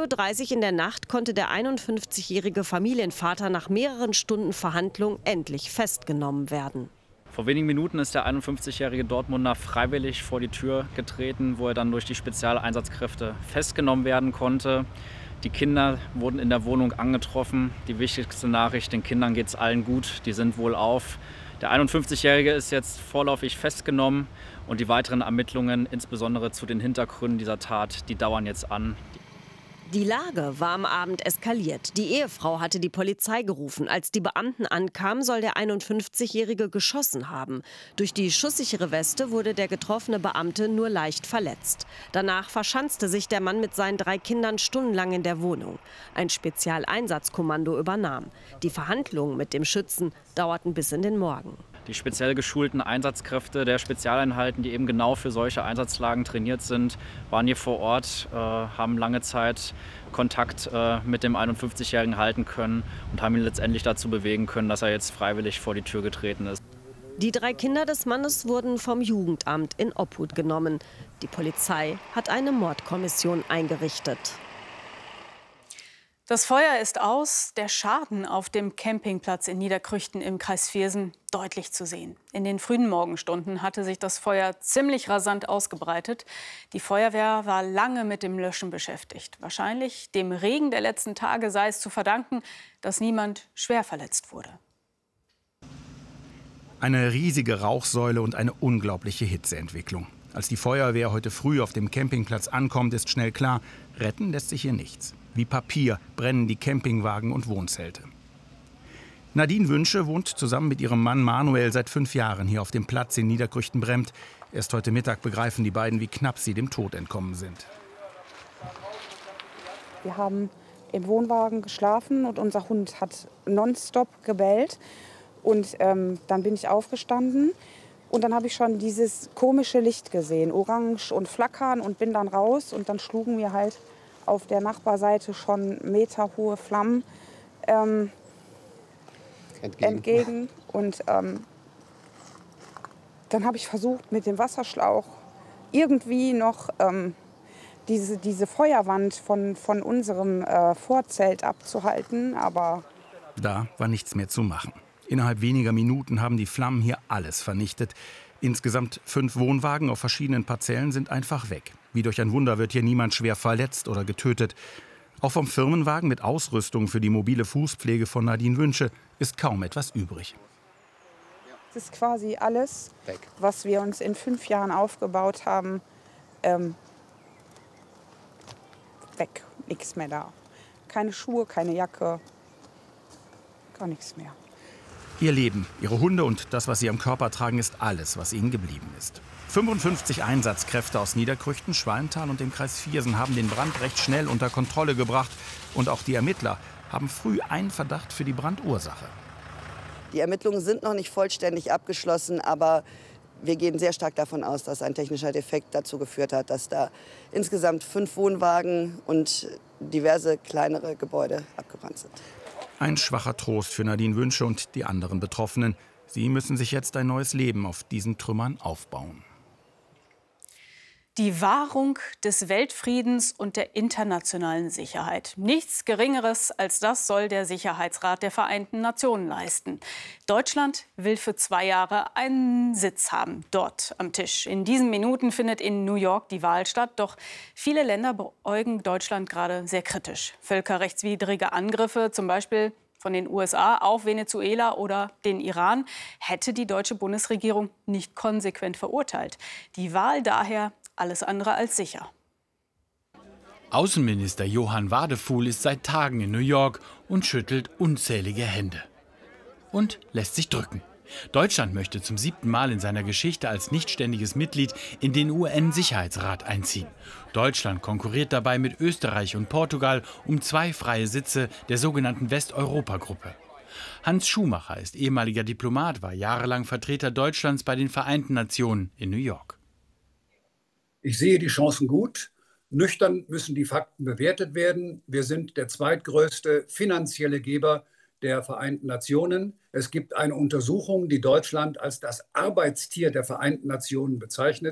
3:30 Uhr in der Nacht konnte der 51-jährige Familienvater nach mehreren Stunden Verhandlung endlich festgenommen werden. Vor wenigen Minuten ist der 51-jährige Dortmunder freiwillig vor die Tür getreten, wo er dann durch die Spezialeinsatzkräfte festgenommen werden konnte. Die Kinder wurden in der Wohnung angetroffen. Die wichtigste Nachricht, den Kindern geht es allen gut, die sind wohlauf. Der 51-jährige ist jetzt vorläufig festgenommen und die weiteren Ermittlungen, insbesondere zu den Hintergründen dieser Tat, die dauern jetzt an. Die Lage war am Abend eskaliert. Die Ehefrau hatte die Polizei gerufen. Als die Beamten ankamen, soll der 51-jährige geschossen haben. Durch die schusssichere Weste wurde der getroffene Beamte nur leicht verletzt. Danach verschanzte sich der Mann mit seinen 3 Kindern stundenlang in der Wohnung. Ein Spezialeinsatzkommando übernahm. Die Verhandlungen mit dem Schützen dauerten bis in den Morgen. Die speziell geschulten Einsatzkräfte der Spezialeinheiten, die eben genau für solche Einsatzlagen trainiert sind, waren hier vor Ort, haben lange Zeit Kontakt mit dem 51-Jährigen halten können und haben ihn letztendlich dazu bewegen können, dass er jetzt freiwillig vor die Tür getreten ist. Die 3 Kinder des Mannes wurden vom Jugendamt in Obhut genommen. Die Polizei hat eine Mordkommission eingerichtet. Das Feuer ist aus, der Schaden auf dem Campingplatz in Niederkrüchten im Kreis Viersen deutlich zu sehen. In den frühen Morgenstunden hatte sich das Feuer ziemlich rasant ausgebreitet. Die Feuerwehr war lange mit dem Löschen beschäftigt. Wahrscheinlich dem Regen der letzten Tage sei es zu verdanken, dass niemand schwer verletzt wurde. Eine riesige Rauchsäule und eine unglaubliche Hitzeentwicklung. Als die Feuerwehr heute früh auf dem Campingplatz ankommt, ist schnell klar, retten lässt sich hier nichts. Wie Papier brennen die Campingwagen und Wohnzelte. Nadine Wünsche wohnt zusammen mit ihrem Mann Manuel seit 5 Jahren hier auf dem Platz in Niederkrüchten-Brempt. Erst heute Mittag begreifen die beiden, wie knapp sie dem Tod entkommen sind. Wir haben im Wohnwagen geschlafen und unser Hund hat nonstop gebellt. Und dann bin ich aufgestanden und dann habe ich schon dieses komische Licht gesehen, orange und flackern, und bin dann raus. Und dann schlugen mir halt auf der Nachbarseite schon meterhohe Flammen entgegen. Und dann habe ich versucht, mit dem Wasserschlauch irgendwie noch diese Feuerwand von unserem Vorzelt abzuhalten. Aber da war nichts mehr zu machen. Innerhalb weniger Minuten haben die Flammen hier alles vernichtet. Insgesamt 5 Wohnwagen auf verschiedenen Parzellen sind einfach weg. Wie durch ein Wunder wird hier niemand schwer verletzt oder getötet. Auch vom Firmenwagen mit Ausrüstung für die mobile Fußpflege von Nadine Wünsche ist kaum etwas übrig. es ist quasi alles, weg, was wir uns in 5 Jahren aufgebaut haben, weg. Nichts mehr da. Keine Schuhe, keine Jacke, gar nichts mehr. Ihr Leben, ihre Hunde und das, was sie am Körper tragen, ist alles, was ihnen geblieben ist. 55 Einsatzkräfte aus Niederkrüchten, Schwalmtal und dem Kreis Viersen haben den Brand recht schnell unter Kontrolle gebracht. Und auch die Ermittler haben früh einen Verdacht für die Brandursache. Die Ermittlungen sind noch nicht vollständig abgeschlossen, aber wir gehen sehr stark davon aus, dass ein technischer Defekt dazu geführt hat, dass da insgesamt 5 Wohnwagen und diverse kleinere Gebäude abgebrannt sind. Ein schwacher Trost für Nadine Wünsche und die anderen Betroffenen. Sie müssen sich jetzt ein neues Leben auf diesen Trümmern aufbauen. Die Wahrung des Weltfriedens und der internationalen Sicherheit. Nichts Geringeres als das soll der Sicherheitsrat der Vereinten Nationen leisten. Deutschland will für 2 Jahre einen Sitz haben, dort am Tisch. In diesen Minuten findet in New York die Wahl statt. Doch viele Länder beäugen Deutschland gerade sehr kritisch. Völkerrechtswidrige Angriffe, zum Beispiel von den USA auf Venezuela oder den Iran, hätte die deutsche Bundesregierung nicht konsequent verurteilt. Die Wahl daher alles andere als sicher. Außenminister Johann Wadefuhl ist seit Tagen in New York und schüttelt unzählige Hände. Und lässt sich drücken. Deutschland möchte zum 7. Mal in seiner Geschichte als nichtständiges Mitglied in den UN-Sicherheitsrat einziehen. Deutschland konkurriert dabei mit Österreich und Portugal um 2 freie Sitze der sogenannten Westeuropa-Gruppe. Hans Schumacher ist ehemaliger Diplomat, war jahrelang Vertreter Deutschlands bei den Vereinten Nationen in New York. Ich sehe die Chancen gut. Nüchtern müssen die Fakten bewertet werden. Wir sind der zweitgrößte finanzielle Geber der Vereinten Nationen. Es gibt eine Untersuchung, die Deutschland als das Arbeitstier der Vereinten Nationen bezeichnet.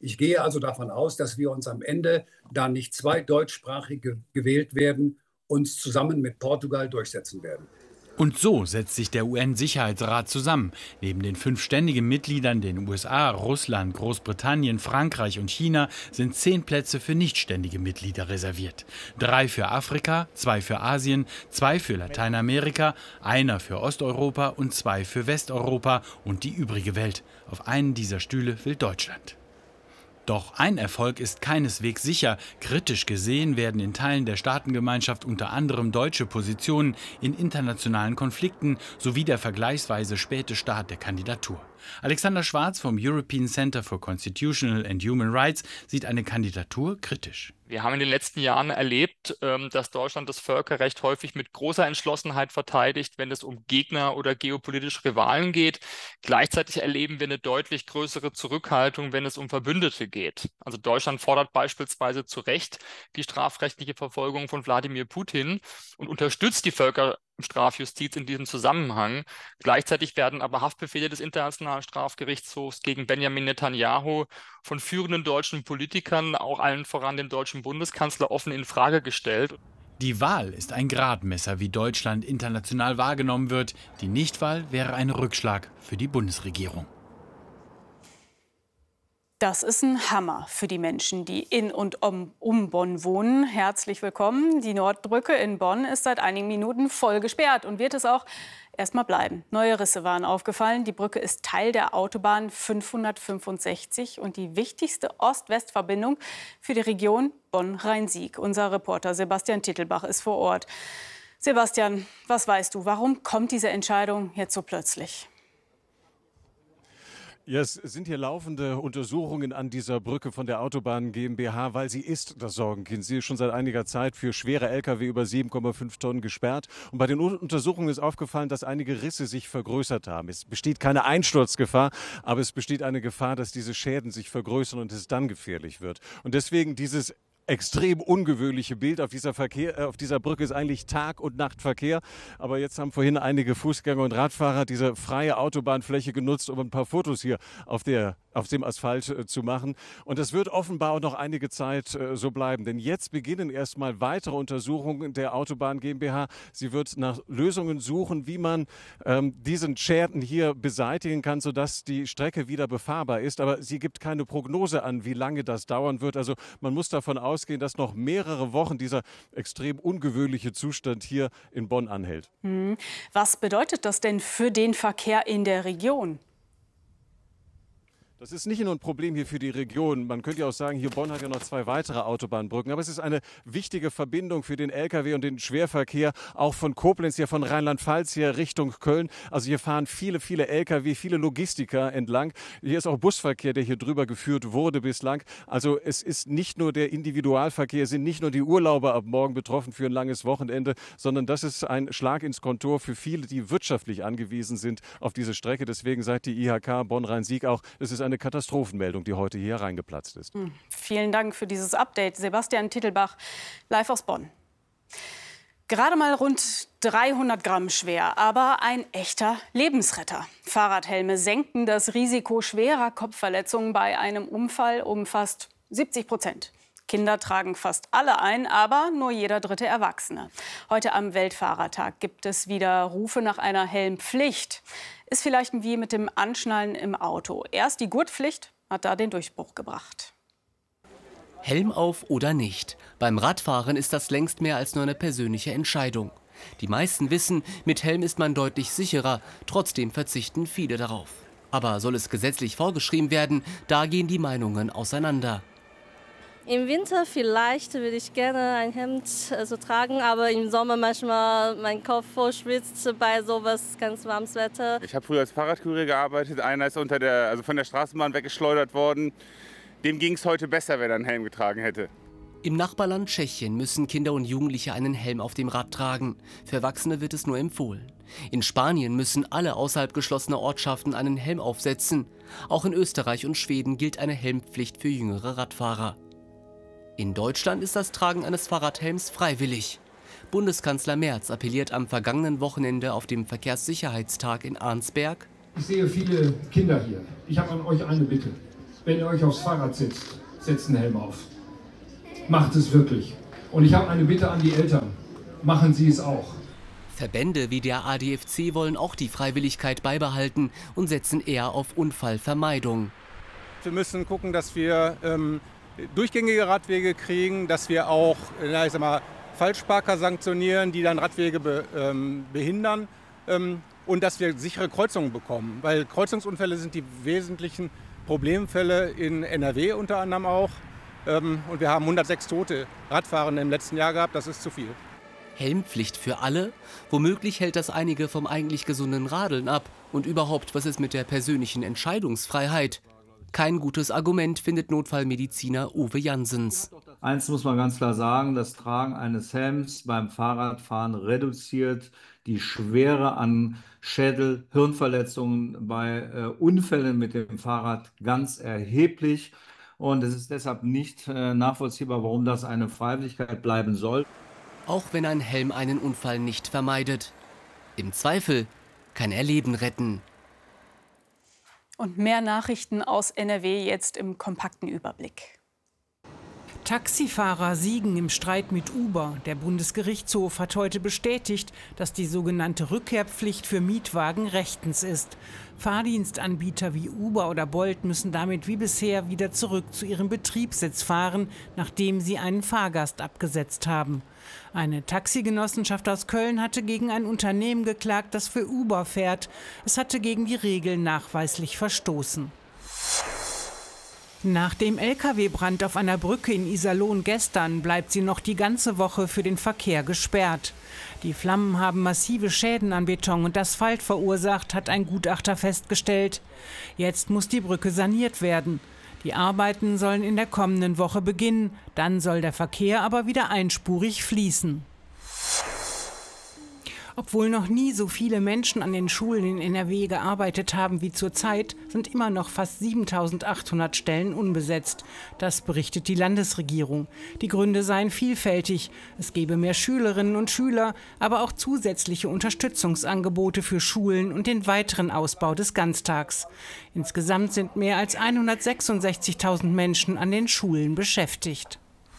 Ich gehe also davon aus, dass wir uns am Ende, da nicht zwei deutschsprachige gewählt werden, uns zusammen mit Portugal durchsetzen werden. Und so setzt sich der UN-Sicherheitsrat zusammen. Neben den 5 ständigen Mitgliedern, den USA, Russland, Großbritannien, Frankreich und China, sind 10 Plätze für nichtständige Mitglieder reserviert. 3 für Afrika, 2 für Asien, 2 für Lateinamerika, 1 für Osteuropa und 2 für Westeuropa und die übrige Welt. Auf einen dieser Stühle will Deutschland. Doch ein Erfolg ist keineswegs sicher. Kritisch gesehen werden in Teilen der Staatengemeinschaft unter anderem deutsche Positionen in internationalen Konflikten sowie der vergleichsweise späte Start der Kandidatur. Alexander Schwarz vom European Center for Constitutional and Human Rights sieht eine Kandidatur kritisch. Wir haben in den letzten Jahren erlebt, dass Deutschland das Völkerrecht häufig mit großer Entschlossenheit verteidigt, wenn es um Gegner oder geopolitische Rivalen geht. Gleichzeitig erleben wir eine deutlich größere Zurückhaltung, wenn es um Verbündete geht. Also Deutschland fordert beispielsweise zu Recht die strafrechtliche Verfolgung von Wladimir Putin und unterstützt die Völkerstrafjustiz in diesem Zusammenhang. Gleichzeitig werden aber Haftbefehle des Internationalen Strafgerichtshofs gegen Benjamin Netanyahu von führenden deutschen Politikern, auch allen voran dem deutschen Bundeskanzler, offen in Frage gestellt. Die Wahl ist ein Gradmesser, wie Deutschland international wahrgenommen wird. Die Nichtwahl wäre ein Rückschlag für die Bundesregierung. Das ist ein Hammer für die Menschen, die in und um Bonn wohnen. Herzlich willkommen. Die Nordbrücke in Bonn ist seit einigen Minuten voll gesperrt und wird es auch erstmal bleiben. Neue Risse waren aufgefallen. Die Brücke ist Teil der Autobahn 565 und die wichtigste Ost-West-Verbindung für die Region Bonn-Rhein-Sieg. Unser Reporter Sebastian Tittelbach ist vor Ort. Sebastian, was weißt du? Warum kommt diese Entscheidung jetzt so plötzlich? Ja, es sind hier laufende Untersuchungen an dieser Brücke von der Autobahn GmbH, weil sie ist das Sorgenkind. Sie ist schon seit einiger Zeit für schwere Lkw über 7,5 Tonnen gesperrt. Und bei den Untersuchungen ist aufgefallen, dass einige Risse sich vergrößert haben. Es besteht keine Einsturzgefahr, aber es besteht eine Gefahr, dass diese Schäden sich vergrößern und es dann gefährlich wird. Und deswegen dieses extrem ungewöhnliche Bild auf dieser Brücke ist eigentlich Tag- und Nachtverkehr. Aber jetzt haben vorhin einige Fußgänger und Radfahrer diese freie Autobahnfläche genutzt, um ein paar Fotos hier auf dem Asphalt zu machen. Und das wird offenbar auch noch einige Zeit so bleiben. Denn jetzt beginnen erstmal weitere Untersuchungen der Autobahn GmbH. Sie wird nach Lösungen suchen, wie man diesen Schäden hier beseitigen kann, sodass die Strecke wieder befahrbar ist. Aber sie gibt keine Prognose an, wie lange das dauern wird. Also man muss davon ausgehen, dass noch mehrere Wochen dieser extrem ungewöhnliche Zustand hier in Bonn anhält. Was bedeutet das denn für den Verkehr in der Region? Das ist nicht nur ein Problem hier für die Region. Man könnte ja auch sagen, hier Bonn hat ja noch 2 weitere Autobahnbrücken. Aber es ist eine wichtige Verbindung für den Lkw und den Schwerverkehr, auch von Koblenz, hier von Rheinland-Pfalz hier Richtung Köln. Also hier fahren viele Lkw, viele Logistiker entlang. Hier ist auch Busverkehr, der hier drüber geführt wurde bislang. Also es ist nicht nur der Individualverkehr, sind nicht nur die Urlauber ab morgen betroffen für ein langes Wochenende, sondern das ist ein Schlag ins Kontor für viele, die wirtschaftlich angewiesen sind auf diese Strecke. Deswegen sagt die IHK Bonn-Rhein-Sieg auch, es ist eine Katastrophenmeldung, die heute hier reingeplatzt ist. Vielen Dank für dieses Update. Sebastian Tittelbach, live aus Bonn. Gerade mal rund 300 Gramm schwer, aber ein echter Lebensretter. Fahrradhelme senken das Risiko schwerer Kopfverletzungen bei einem Unfall um fast 70%. Kinder tragen fast alle ein, aber nur jeder 3. Erwachsene. Heute am Weltfahrertag gibt es wieder Rufe nach einer Helmpflicht. Ist vielleicht wie mit dem Anschnallen im Auto. Erst die Gurtpflicht hat da den Durchbruch gebracht. Helm auf oder nicht. Beim Radfahren ist das längst mehr als nur eine persönliche Entscheidung. Die meisten wissen, mit Helm ist man deutlich sicherer. Trotzdem verzichten viele darauf. Aber soll es gesetzlich vorgeschrieben werden, da gehen die Meinungen auseinander. Im Winter vielleicht würde ich gerne ein Hemd tragen, aber im Sommer manchmal mein Kopf voll schwitzt bei sowas ganz warmes Wetter. Ich habe früher als Fahrradkurier gearbeitet. Einer ist von der Straßenbahn weggeschleudert worden. Dem ging es heute besser, wenn er einen Helm getragen hätte. Im Nachbarland Tschechien müssen Kinder und Jugendliche einen Helm auf dem Rad tragen. Für Erwachsene wird es nur empfohlen. In Spanien müssen alle außerhalb geschlossener Ortschaften einen Helm aufsetzen. Auch in Österreich und Schweden gilt eine Helmpflicht für jüngere Radfahrer. In Deutschland ist das Tragen eines Fahrradhelms freiwillig. Bundeskanzler Merz appelliert am vergangenen Wochenende auf dem Verkehrssicherheitstag in Arnsberg. Ich sehe viele Kinder hier. Ich habe an euch eine Bitte. wenn ihr euch aufs Fahrrad setzt, setzt einen Helm auf. Macht es wirklich. Und ich habe eine Bitte an die Eltern. Machen Sie es auch. Verbände wie der ADFC wollen auch die Freiwilligkeit beibehalten und setzen eher auf Unfallvermeidung. Wir müssen gucken, dass wir durchgängige Radwege kriegen, dass wir auch Falschparker sanktionieren, die dann Radwege behindern und dass wir sichere Kreuzungen bekommen. Weil Kreuzungsunfälle sind die wesentlichen Problemfälle in NRW unter anderem auch. Und wir haben 106 tote Radfahrende im letzten Jahr gehabt, das ist zu viel. Helmpflicht für alle? Womöglich hält das einige vom eigentlich gesunden Radeln ab. Und überhaupt, was ist mit der persönlichen Entscheidungsfreiheit? Kein gutes Argument, findet Notfallmediziner Uwe Janssens. Eins muss man ganz klar sagen, das Tragen eines Helms beim Fahrradfahren reduziert die Schwere an Schädel-, Hirnverletzungen bei Unfällen mit dem Fahrrad ganz erheblich. Und es ist deshalb nicht nachvollziehbar, warum das eine Freiwilligkeit bleiben soll. Auch wenn ein Helm einen Unfall nicht vermeidet. Im Zweifel kann er Leben retten. Und mehr Nachrichten aus NRW jetzt im kompakten Überblick. Taxifahrer siegen im Streit mit Uber. Der Bundesgerichtshof hat heute bestätigt, dass die sogenannte Rückkehrpflicht für Mietwagen rechtens ist. Fahrdienstanbieter wie Uber oder Bolt müssen damit wie bisher wieder zurück zu ihrem Betriebssitz fahren, nachdem sie einen Fahrgast abgesetzt haben. Eine Taxigenossenschaft aus Köln hatte gegen ein Unternehmen geklagt, das für Uber fährt. Es hatte gegen die Regeln nachweislich verstoßen. Nach dem Lkw-Brand auf einer Brücke in Iserlohn gestern bleibt sie noch die ganze Woche für den Verkehr gesperrt. Die Flammen haben massive Schäden an Beton und Asphalt verursacht, hat ein Gutachter festgestellt. Jetzt muss die Brücke saniert werden. Die Arbeiten sollen in der kommenden Woche beginnen. Dann soll der Verkehr aber wieder einspurig fließen. Obwohl noch nie so viele Menschen an den Schulen in NRW gearbeitet haben wie zurzeit, sind immer noch fast 7.800 Stellen unbesetzt. Das berichtet die Landesregierung. Die Gründe seien vielfältig. Es gebe mehr Schülerinnen und Schüler, aber auch zusätzliche Unterstützungsangebote für Schulen und den weiteren Ausbau des Ganztags. Insgesamt sind mehr als 166.000 Menschen an den Schulen beschäftigt.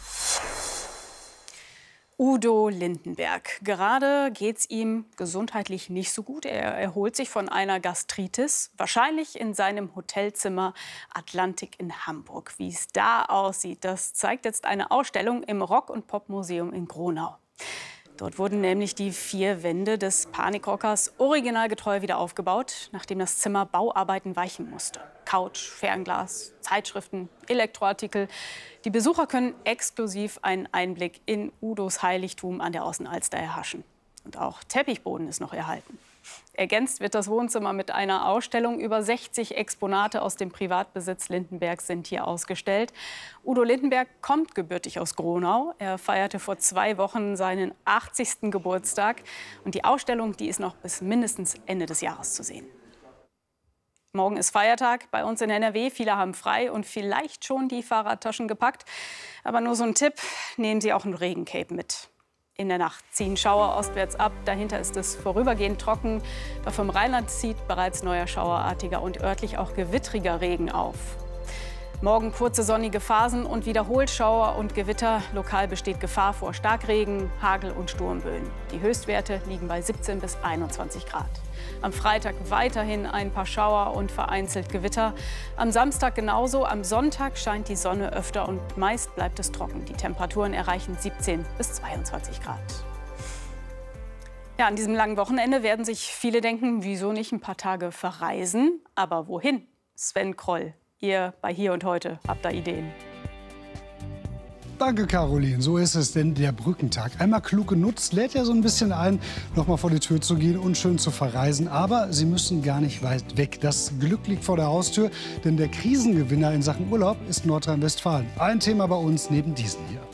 Udo Lindenberg. Gerade geht es ihm gesundheitlich nicht so gut. Er erholt sich von einer Gastritis, wahrscheinlich in seinem Hotelzimmer Atlantik in Hamburg. Wie es da aussieht, das zeigt jetzt eine Ausstellung im Rock- und Popmuseum in Gronau. Dort wurden nämlich die 4 Wände des Panikrockers originalgetreu wieder aufgebaut, nachdem das Zimmer Bauarbeiten weichen musste. Couch, Fernglas, Zeitschriften, Elektroartikel. Die Besucher können exklusiv einen Einblick in Udos Heiligtum an der Außenalster erhaschen. Und auch Teppichboden ist noch erhalten. Ergänzt wird das Wohnzimmer mit einer Ausstellung. Über 60 Exponate aus dem Privatbesitz Lindenbergs sind hier ausgestellt. Udo Lindenberg kommt gebürtig aus Gronau. Er feierte vor 2 Wochen seinen 80. Geburtstag. Und die Ausstellung, die ist noch bis mindestens Ende des Jahres zu sehen. Morgen ist Feiertag bei uns in NRW. Viele haben frei und vielleicht schon die Fahrradtaschen gepackt. Aber nur so ein Tipp, nehmen Sie auch ein Regencape mit. In der Nacht ziehen Schauer ostwärts ab. Dahinter ist es vorübergehend trocken. Doch vom Rheinland zieht bereits neuer schauerartiger und örtlich auch gewittriger Regen auf. Morgen kurze sonnige Phasen und wiederholt Schauer und Gewitter. Lokal besteht Gefahr vor Starkregen, Hagel und Sturmböen. Die Höchstwerte liegen bei 17 bis 21 Grad. Am Freitag weiterhin ein paar Schauer und vereinzelt Gewitter. Am Samstag genauso. Am Sonntag scheint die Sonne öfter und meist bleibt es trocken. Die Temperaturen erreichen 17 bis 22 Grad. Ja, an diesem langen Wochenende werden sich viele denken, wieso nicht ein paar Tage verreisen? Aber wohin? Sven Kroll, ihr bei Hier und Heute habt da Ideen. Danke, Caroline. So ist es, denn der Brückentag, einmal klug genutzt, lädt ja so ein bisschen ein, noch mal vor die Tür zu gehen und schön zu verreisen. Aber Sie müssen gar nicht weit weg. Das Glück liegt vor der Haustür, denn der Krisengewinner in Sachen Urlaub ist Nordrhein-Westfalen. Ein Thema bei uns neben diesem hier.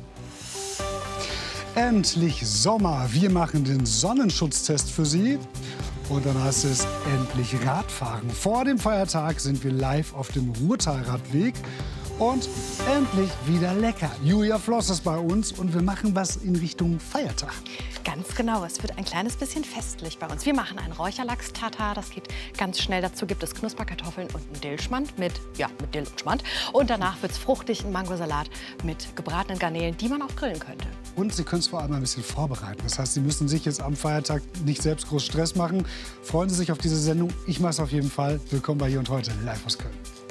Endlich Sommer. Wir machen den Sonnenschutztest für Sie. Und dann heißt es endlich Radfahren. Vor dem Feiertag sind wir live auf dem Ruhrtalradweg. Und endlich wieder lecker. Julia Floss ist bei uns und wir machen was in Richtung Feiertag. Ganz genau, es wird ein kleines bisschen festlich bei uns. Wir machen einen Räucherlachs-Tatar, das geht ganz schnell. Dazu gibt es Knusperkartoffeln und einen Dillschmand mit Dill und Schmand. Und danach wird es fruchtig, ein Mangosalat mit gebratenen Garnelen, die man auch grillen könnte. Und Sie können es vor allem ein bisschen vorbereiten. Das heißt, Sie müssen sich jetzt am Feiertag nicht selbst groß Stress machen. Freuen Sie sich auf diese Sendung. Ich mache es auf jeden Fall. Willkommen bei Hier und Heute, live aus Köln.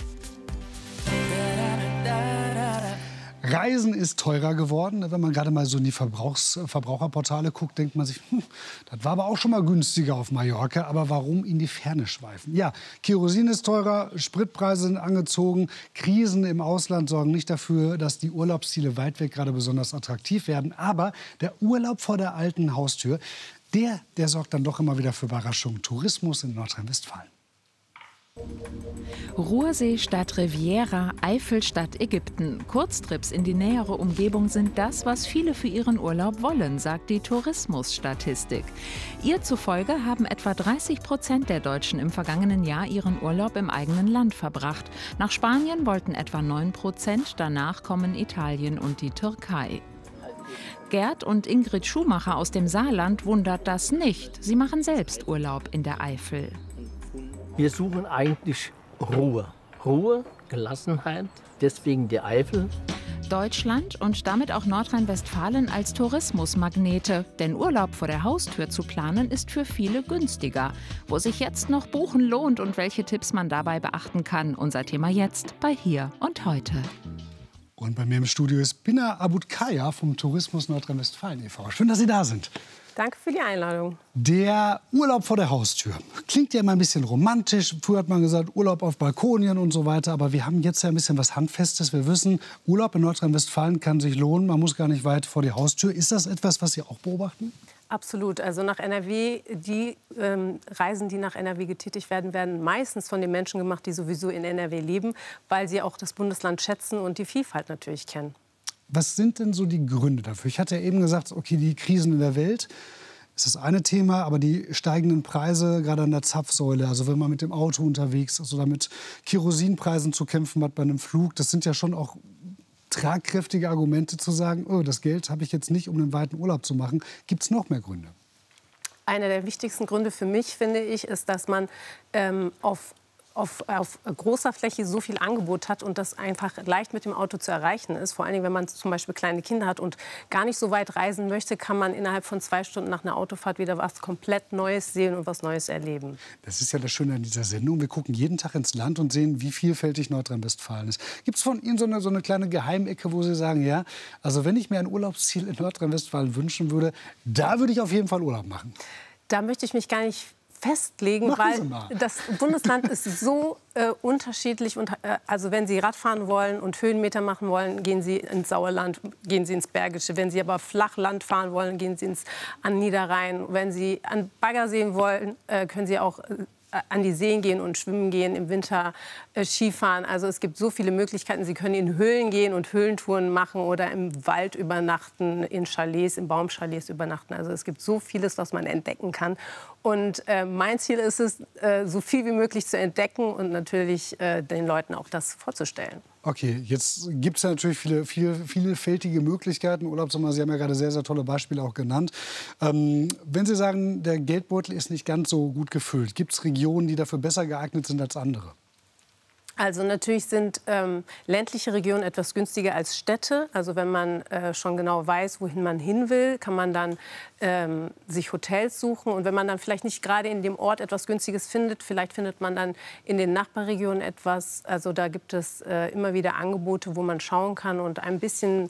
Reisen ist teurer geworden. Wenn man gerade mal so in die Verbraucherportale guckt, denkt man sich, das war aber auch schon mal günstiger auf Mallorca. Aber warum in die Ferne schweifen? Ja, Kerosin ist teurer, Spritpreise sind angezogen. Krisen im Ausland sorgen nicht dafür, dass die Urlaubsziele weit weg gerade besonders attraktiv werden. Aber der Urlaub vor der alten Haustür, der sorgt dann doch immer wieder für Überraschungen. Tourismus in Nordrhein-Westfalen. Ruhrsee statt Riviera, Eifel statt Ägypten. Kurztrips in die nähere Umgebung sind das, was viele für ihren Urlaub wollen, sagt die Tourismusstatistik. Ihr zufolge haben etwa 30% der Deutschen im vergangenen Jahr ihren Urlaub im eigenen Land verbracht. Nach Spanien wollten etwa 9%, danach kommen Italien und die Türkei. Gerd und Ingrid Schumacher aus dem Saarland wundert das nicht. Sie machen selbst Urlaub in der Eifel. Wir suchen eigentlich Ruhe. Ruhe, Gelassenheit, deswegen die Eifel. Deutschland und damit auch Nordrhein-Westfalen als Tourismusmagnete. Denn Urlaub vor der Haustür zu planen ist für viele günstiger. Wo sich jetzt noch buchen lohnt und welche Tipps man dabei beachten kann. Unser Thema jetzt bei Hier und Heute. Und bei mir im Studio ist Bina Abudkaya vom Tourismus Nordrhein-Westfalen e.V. Schön, dass Sie da sind. Danke für die Einladung. Der Urlaub vor der Haustür klingt ja immer ein bisschen romantisch. Früher hat man gesagt, Urlaub auf Balkonien und so weiter. Aber wir haben jetzt ja ein bisschen was Handfestes. Wir wissen, Urlaub in Nordrhein-Westfalen kann sich lohnen. Man muss gar nicht weit vor die Haustür. Ist das etwas, was Sie auch beobachten? Absolut. Also nach NRW, die Reisen, die nach NRW getätigt werden, werden meistens von den Menschen gemacht, die sowieso in NRW leben, weil sie auch das Bundesland schätzen und die Vielfalt natürlich kennen. Was sind denn so die Gründe dafür? Ich hatte ja eben gesagt, okay, die Krisen in der Welt ist das eine Thema, aber die steigenden Preise gerade an der Zapfsäule, also wenn man mit dem Auto unterwegs ist oder mit Kerosinpreisen zu kämpfen hat bei einem Flug, das sind ja schon auch tragkräftige Argumente zu sagen, oh, das Geld habe ich jetzt nicht, um einen weiten Urlaub zu machen. Gibt es noch mehr Gründe? Einer der wichtigsten Gründe für mich, finde ich, ist, dass man auf großer Fläche so viel Angebot hat und das einfach leicht mit dem Auto zu erreichen ist. Vor allen Dingen, wenn man zum Beispiel kleine Kinder hat und gar nicht so weit reisen möchte, kann man innerhalb von 2 Stunden nach einer Autofahrt wieder was komplett Neues sehen und was Neues erleben. Das ist ja das Schöne an dieser Sendung. Wir gucken jeden Tag ins Land und sehen, wie vielfältig Nordrhein-Westfalen ist. Gibt es von Ihnen so eine kleine Geheimecke, wo Sie sagen, ja, also wenn ich mir ein Urlaubsziel in Nordrhein-Westfalen wünschen würde, da würde ich auf jeden Fall Urlaub machen? Da möchte ich mich gar nicht festlegen, weil das Bundesland ist so unterschiedlich. Und, also wenn Sie Radfahren wollen und Höhenmeter machen wollen, gehen Sie ins Sauerland, gehen Sie ins Bergische. Wenn Sie aber Flachland fahren wollen, gehen Sie an Niederrhein. Wenn Sie an Bagger sehen wollen, können Sie auch an die Seen gehen und schwimmen gehen, im Winter Skifahren. Also es gibt so viele Möglichkeiten. Sie können in Höhlen gehen und Höhlentouren machen oder im Wald übernachten, in Chalets, in Baumchalets übernachten. Also es gibt so vieles, was man entdecken kann. Und mein Ziel ist es, so viel wie möglich zu entdecken und natürlich den Leuten auch das vorzustellen. Okay, jetzt gibt es ja natürlich vielfältige Möglichkeiten. Urlaubssommer, Sie haben ja gerade sehr, sehr tolle Beispiele auch genannt. Wenn Sie sagen, der Geldbeutel ist nicht ganz so gut gefüllt, gibt es Regionen, die dafür besser geeignet sind als andere? Also natürlich sind ländliche Regionen etwas günstiger als Städte. Also wenn man schon genau weiß, wohin man hin will, kann man dann sich Hotels suchen. Und wenn man dann vielleicht nicht gerade in dem Ort etwas Günstiges findet, vielleicht findet man dann in den Nachbarregionen etwas. Also da gibt es immer wieder Angebote, wo man schauen kann und ein bisschen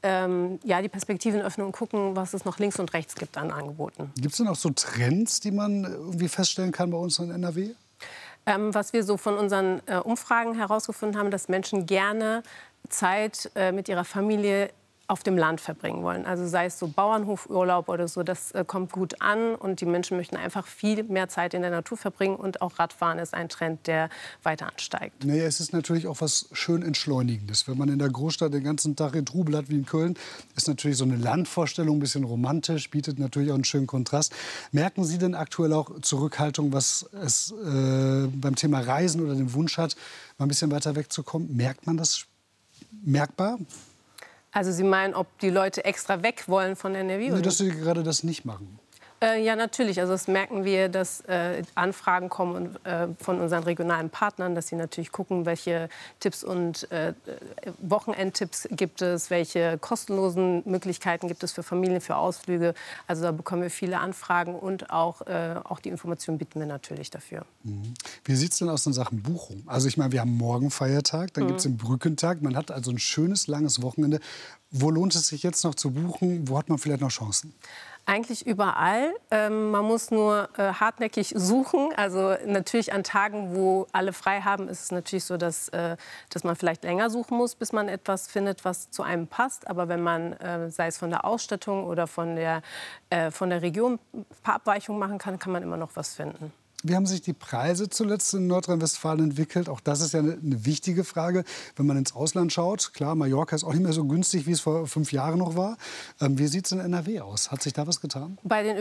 die Perspektiven öffnen und gucken, was es noch links und rechts gibt an Angeboten. Gibt es denn auch so Trends, die man irgendwie feststellen kann bei uns in NRW? Was wir so von unseren Umfragen herausgefunden haben, dass Menschen gerne Zeit mit ihrer Familie auf dem Land verbringen wollen. Also sei es so Bauernhofurlaub oder so, das kommt gut an und die Menschen möchten einfach viel mehr Zeit in der Natur verbringen und auch Radfahren ist ein Trend, der weiter ansteigt. Naja, es ist natürlich auch was schön Entschleunigendes. Wenn man in der Großstadt den ganzen Tag in Trubel hat wie in Köln, ist natürlich so eine Landvorstellung ein bisschen romantisch, bietet natürlich auch einen schönen Kontrast. Merken Sie denn aktuell auch Zurückhaltung, was es beim Thema Reisen oder den Wunsch hat, mal ein bisschen weiter wegzukommen? Merkt man das? merkbar? Also Sie meinen, ob die Leute extra weg wollen von NRW? Nee, dass sie gerade das nicht machen. Ja, natürlich. Also das merken wir, dass Anfragen kommen von unseren regionalen Partnern, dass sie natürlich gucken, welche Tipps und Wochenendtipps gibt es, welche kostenlosen Möglichkeiten gibt es für Familien, für Ausflüge. Also da bekommen wir viele Anfragen und auch die Informationen bieten wir natürlich dafür. Wie sieht es denn aus in Sachen Buchung? Also ich meine, wir haben morgen Feiertag, dann gibt es den Brückentag. Man hat also ein schönes, langes Wochenende. Wo lohnt es sich jetzt noch zu buchen? Wo hat man vielleicht noch Chancen? Eigentlich überall. Man muss nur hartnäckig suchen. Also natürlich an Tagen, wo alle frei haben, ist es natürlich so, dass man vielleicht länger suchen muss, bis man etwas findet, was zu einem passt. Aber wenn man, sei es von der Ausstattung oder von der Region, ein paar Abweichungen machen kann, kann man immer noch was finden. Wie haben sich die Preise zuletzt in Nordrhein-Westfalen entwickelt? Auch das ist ja eine wichtige Frage, wenn man ins Ausland schaut. Klar, Mallorca ist auch nicht mehr so günstig, wie es vor 5 Jahren noch war. Wie sieht es in NRW aus? Hat sich da was getan? Bei den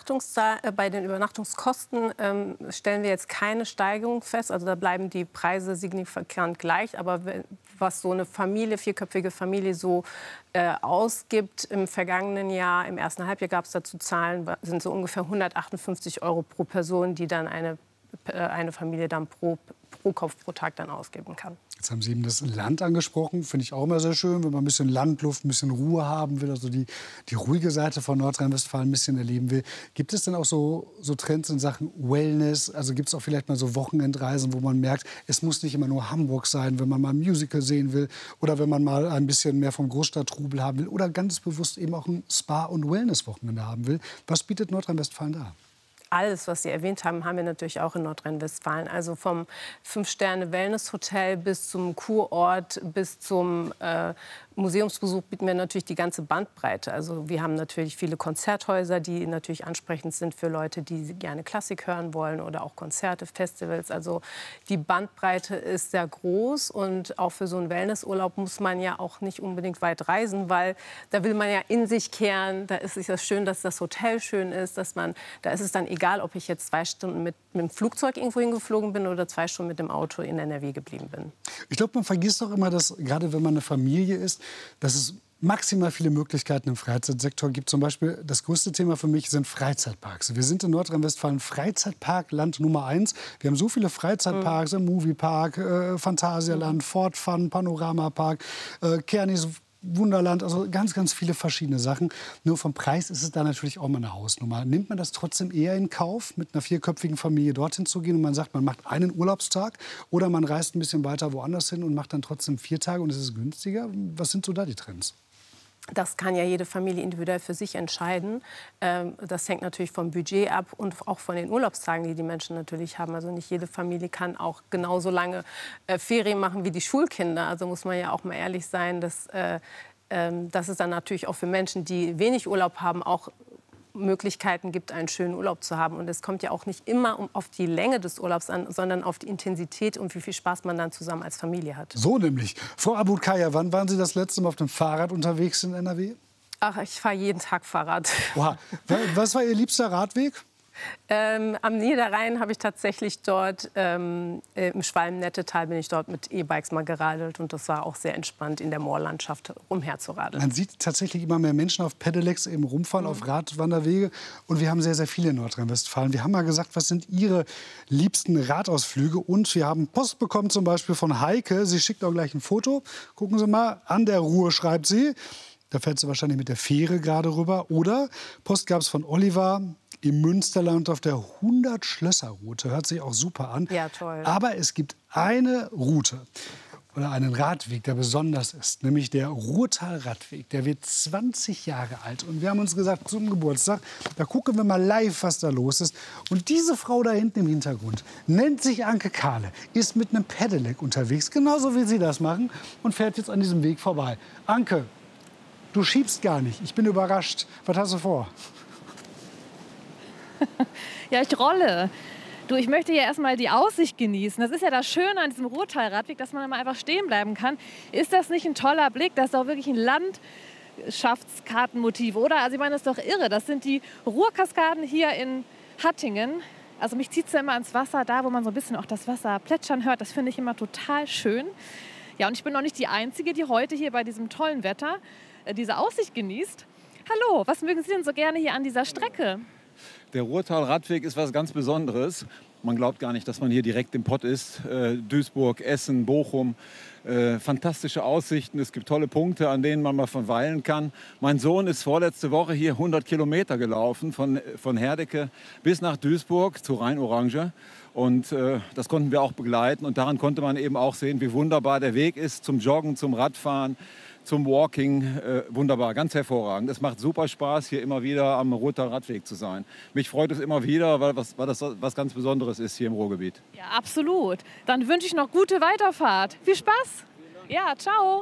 Übernachtungskosten stellen wir jetzt keine Steigerung fest. Also da bleiben die Preise signifikant gleich. Aber was so eine Familie, 4-köpfige Familie so ausgibt im vergangenen Jahr, im ersten Halbjahr gab es dazu Zahlen, sind so ungefähr 158 € pro Person, die dann eine Familie dann pro Kopf pro Tag dann ausgeben kann. Jetzt haben Sie eben das Land angesprochen, finde ich auch immer sehr schön, wenn man ein bisschen Landluft, ein bisschen Ruhe haben will, also die ruhige Seite von Nordrhein-Westfalen ein bisschen erleben will. Gibt es denn auch so Trends in Sachen Wellness? Also gibt es auch vielleicht mal so Wochenendreisen, wo man merkt, es muss nicht immer nur Hamburg sein, wenn man mal ein Musical sehen will oder wenn man mal ein bisschen mehr vom Großstadttrubel haben will oder ganz bewusst eben auch ein Spa- und Wellness-Wochenende haben will. Was bietet Nordrhein-Westfalen da? Alles, was Sie erwähnt haben, haben wir natürlich auch in Nordrhein-Westfalen. Also vom 5-Sterne-Wellness-Hotel bis zum Kurort, bis zum Museumsbesuch bieten wir natürlich die ganze Bandbreite. Also wir haben natürlich viele Konzerthäuser, die natürlich ansprechend sind für Leute, die gerne Klassik hören wollen oder auch Konzerte, Festivals. Also die Bandbreite ist sehr groß und auch für so einen Wellnessurlaub muss man ja auch nicht unbedingt weit reisen, weil da will man ja in sich kehren. Da ist es ja schön, dass das Hotel schön ist, da ist es dann egal, ob ich jetzt 2 Stunden mit dem Flugzeug irgendwo hingeflogen bin oder 2 Stunden mit dem Auto in NRW geblieben bin. Ich glaube, man vergisst auch immer, dass gerade wenn man eine Familie ist, dass es maximal viele Möglichkeiten im Freizeitsektor gibt. Zum Beispiel das größte Thema für mich sind Freizeitparks. Wir sind in Nordrhein-Westfalen Freizeitparkland Nummer 1. Wir haben so viele Freizeitparks, im Moviepark, Phantasialand, Fort Fun, Panoramapark, Kernis Wunderland, also ganz, ganz viele verschiedene Sachen. Nur vom Preis ist es da natürlich auch mal eine Hausnummer. Nimmt man das trotzdem eher in Kauf, mit einer 4-köpfigen Familie dorthin zu gehen und man sagt, man macht einen Urlaubstag oder man reist ein bisschen weiter woanders hin und macht dann trotzdem 4 Tage und es ist günstiger? Was sind so da die Trends? Das kann ja jede Familie individuell für sich entscheiden. Das hängt natürlich vom Budget ab und auch von den Urlaubstagen, die die Menschen natürlich haben. Also nicht jede Familie kann auch genauso lange Ferien machen wie die Schulkinder. Also muss man ja auch mal ehrlich sein, dass es dann natürlich auch für Menschen, die wenig Urlaub haben, auch Möglichkeiten gibt, einen schönen Urlaub zu haben. Und es kommt ja auch nicht immer auf die Länge des Urlaubs an, sondern auf die Intensität und wie viel Spaß man dann zusammen als Familie hat. So nämlich. Frau Abud-Kaya, wann waren Sie das letzte Mal auf dem Fahrrad unterwegs in NRW? Ach, ich fahre jeden Tag Fahrrad. Oha. Was war Ihr liebster Radweg? Am Niederrhein habe ich tatsächlich dort, im Schwalm-Nettetal bin ich dort mit E-Bikes mal geradelt und das war auch sehr entspannt in der Moorlandschaft umherzuradeln. Man sieht tatsächlich immer mehr Menschen auf Pedelecs eben rumfahren, auf Radwanderwege und wir haben sehr, sehr viele in Nordrhein-Westfalen. Wir haben mal gesagt, was sind Ihre liebsten Radausflüge und wir haben Post bekommen zum Beispiel von Heike. Sie schickt auch gleich ein Foto. Gucken Sie mal, an der Ruhr schreibt sie. Da fährt sie wahrscheinlich mit der Fähre gerade rüber. Oder Post gab es von Oliver im Münsterland auf der 100-Schlösser-Route. Hört sich auch super an. Ja, toll. Aber es gibt eine Route oder einen Radweg, der besonders ist, nämlich der Ruhrtal-Radweg. Der wird 20 Jahre alt. Und wir haben uns gesagt, zum Geburtstag, da gucken wir mal live, was da los ist. Und diese Frau da hinten im Hintergrund nennt sich Anke Kahle, ist mit einem Pedelec unterwegs, genauso wie Sie das machen, und fährt jetzt an diesem Weg vorbei. Anke, du schiebst gar nicht. Ich bin überrascht. Was hast du vor? Ja, ich rolle. Du, ich möchte ja erstmal die Aussicht genießen. Das ist ja das Schöne an diesem Ruhrtal-Radweg, dass man immer einfach stehen bleiben kann. Ist das nicht ein toller Blick? Das ist doch wirklich ein Landschaftskartenmotiv, oder? Also ich meine, das ist doch irre. Das sind die Ruhrkaskaden hier in Hattingen. Also mich zieht es ja immer ans Wasser, da wo man so ein bisschen auch das Wasser plätschern hört. Das finde ich immer total schön. Ja, und ich bin noch nicht die Einzige, die heute hier bei diesem tollen Wetter diese Aussicht genießt. Hallo, was mögen Sie denn so gerne hier an dieser Strecke? Der Ruhrtal-Radweg ist was ganz Besonderes. Man glaubt gar nicht, dass man hier direkt im Pott ist. Duisburg, Essen, Bochum, fantastische Aussichten. Es gibt tolle Punkte, an denen man mal verweilen kann. Mein Sohn ist vorletzte Woche hier 100 Kilometer gelaufen, von Herdecke bis nach Duisburg zu Rhein-Orange. Und das konnten wir auch begleiten. Und daran konnte man eben auch sehen, wie wunderbar der Weg ist zum Joggen, zum Radfahren, zum Walking. Wunderbar, ganz hervorragend. Es macht super Spaß, hier immer wieder am Ruhrtal-Radweg zu sein. Mich freut es immer wieder, weil das was ganz Besonderes ist hier im Ruhrgebiet. Ja, absolut. Dann wünsche ich noch gute Weiterfahrt. Viel Spaß. Ja, ciao.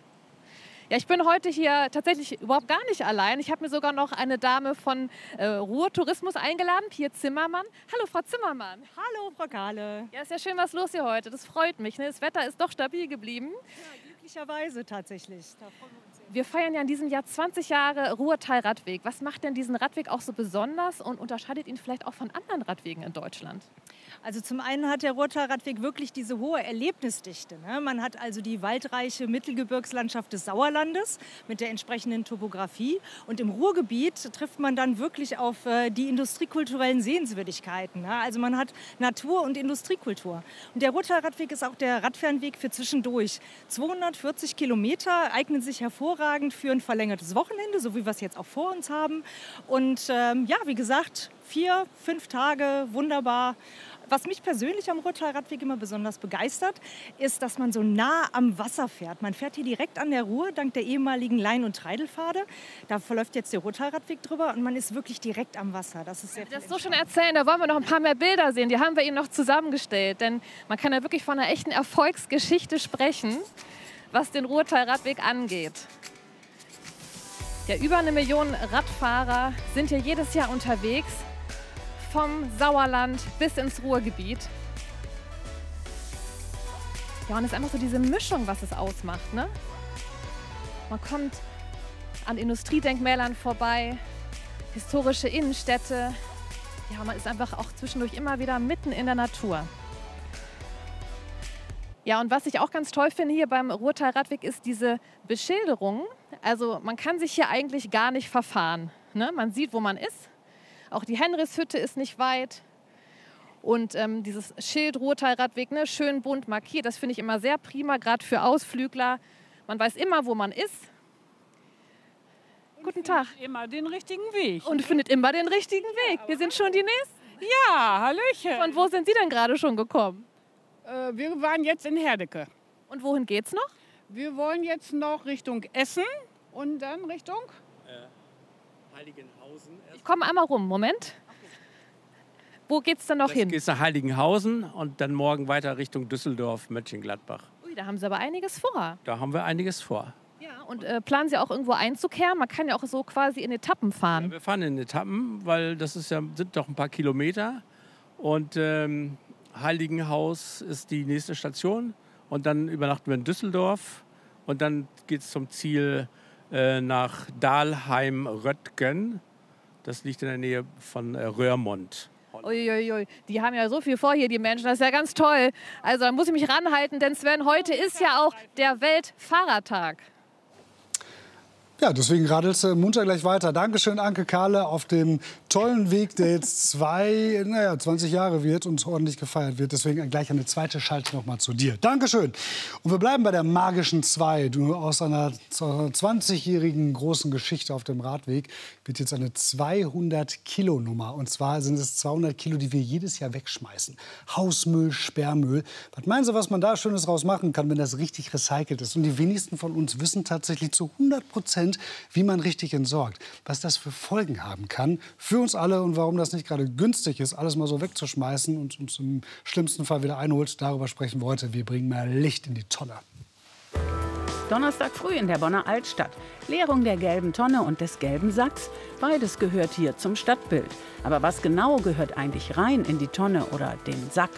Ja, ich bin heute hier tatsächlich überhaupt gar nicht allein. Ich habe mir sogar noch eine Dame von Ruhr-Tourismus eingeladen, Pia Zimmermann. Hallo, Frau Zimmermann. Hallo, Frau Kahle. Ja, ist ja schön was los hier heute. Das freut mich. Ne? Das Wetter ist doch stabil geblieben. Ja, glücklicherweise tatsächlich. Da freuen wir uns sehr. Wir feiern ja in diesem Jahr 20 Jahre Ruhrtal-Radweg. Was macht denn diesen Radweg auch so besonders und unterscheidet ihn vielleicht auch von anderen Radwegen in Deutschland? Also zum einen hat der Ruhrtal-Radweg wirklich diese hohe Erlebnisdichte. Ne? Man hat also die waldreiche Mittelgebirgslandschaft des Sauerlandes mit der entsprechenden Topografie. Und im Ruhrgebiet trifft man dann wirklich auf die industriekulturellen Sehenswürdigkeiten. Ne? Also man hat Natur- und Industriekultur. Und der Ruhrtal-Radweg ist auch der Radfernweg für zwischendurch. 240 Kilometer eignen sich hervorragend für ein verlängertes Wochenende, so wie wir es jetzt auch vor uns haben. Und ja, wie gesagt, 4, 5 Tage, wunderbar. Was mich persönlich am Ruhrtal-Radweg immer besonders begeistert, ist, dass man so nah am Wasser fährt. Man fährt hier direkt an der Ruhr, dank der ehemaligen Lein- und Treidelpfade. Da verläuft jetzt der Ruhrtal-Radweg drüber und man ist wirklich direkt am Wasser. Das ist sehr Wenn Sie das so schon erzählen, da wollen wir noch ein paar mehr Bilder sehen. Die haben wir Ihnen noch zusammengestellt. Denn man kann ja wirklich von einer echten Erfolgsgeschichte sprechen, was den Ruhrtal-Radweg angeht. Ja, über 1 Million Radfahrer sind hier jedes Jahr unterwegs. Vom Sauerland bis ins Ruhrgebiet. Ja, und es ist einfach so diese Mischung, was es ausmacht, ne? Man kommt an Industriedenkmälern vorbei, historische Innenstädte. Ja, man ist einfach auch zwischendurch immer wieder mitten in der Natur. Ja, und was ich auch ganz toll finde hier beim Ruhrtal-Radweg ist diese Beschilderung. Also man kann sich hier eigentlich gar nicht verfahren, ne? Man sieht, wo man ist. Auch die Henrichshütte ist nicht weit. Und dieses Schild Ruhrtal-Radweg, ne, schön bunt markiert, das finde ich immer sehr prima, gerade für Ausflügler. Man weiß immer, wo man ist. Guten Tag. Immer den richtigen Weg. Und findet immer den richtigen Weg. Wir sind schon die Nächsten. Ja, hallöchen. Und wo sind Sie denn gerade schon gekommen? Wir waren jetzt in Herdecke. Und wohin geht's noch? Wir wollen jetzt noch Richtung Essen und dann Richtung Heiligenhausen. Ich komme einmal rum, Moment. Wo geht's dann noch hin? Geht's nach Heiligenhausen und dann morgen weiter Richtung Düsseldorf, Mönchengladbach. Ui, da haben Sie aber einiges vor. Da haben wir einiges vor. Ja, und planen Sie auch irgendwo einzukehren? Man kann ja auch so quasi in Etappen fahren. Ja, wir fahren in Etappen, weil das ist ja, sind doch ein paar Kilometer. Und Heiligenhaus ist die nächste Station. Und dann übernachten wir in Düsseldorf. Und dann geht es zum Ziel nach Dahlheim-Röttgen. Das liegt in der Nähe von Röhrmond. Uiuiui, die haben ja so viel vor hier, die Menschen. Das ist ja ganz toll. Also da muss ich mich ranhalten, denn Sven, heute ist ja auch der Weltfahrradtag. Ja, deswegen radelst du munter gleich weiter. Dankeschön, Anke Kahle, auf dem tollen Weg, der jetzt 20 Jahre wird und ordentlich gefeiert wird. Deswegen gleich eine zweite Schalte noch mal zu dir. Dankeschön. Und wir bleiben bei der magischen 2. Du, aus einer 20-jährigen großen Geschichte auf dem Radweg wird jetzt eine 200-Kilo-Nummer. Und zwar sind es 200 Kilo, die wir jedes Jahr wegschmeißen. Hausmüll, Sperrmüll. Was meinen Sie, was man da Schönes raus machen kann, wenn das richtig recycelt ist? Und die wenigsten von uns wissen tatsächlich zu 100%, wie man richtig entsorgt. Was das für Folgen haben kann für uns alle und warum das nicht gerade günstig ist, alles mal so wegzuschmeißen und uns im schlimmsten Fall wieder einholt. Darüber sprechen wir heute. Wir bringen mehr Licht in die Tonne. Donnerstag früh in der Bonner Altstadt. Leerung der gelben Tonne und des gelben Sacks. Beides gehört hier zum Stadtbild. Aber was genau gehört eigentlich rein in die Tonne oder den Sack?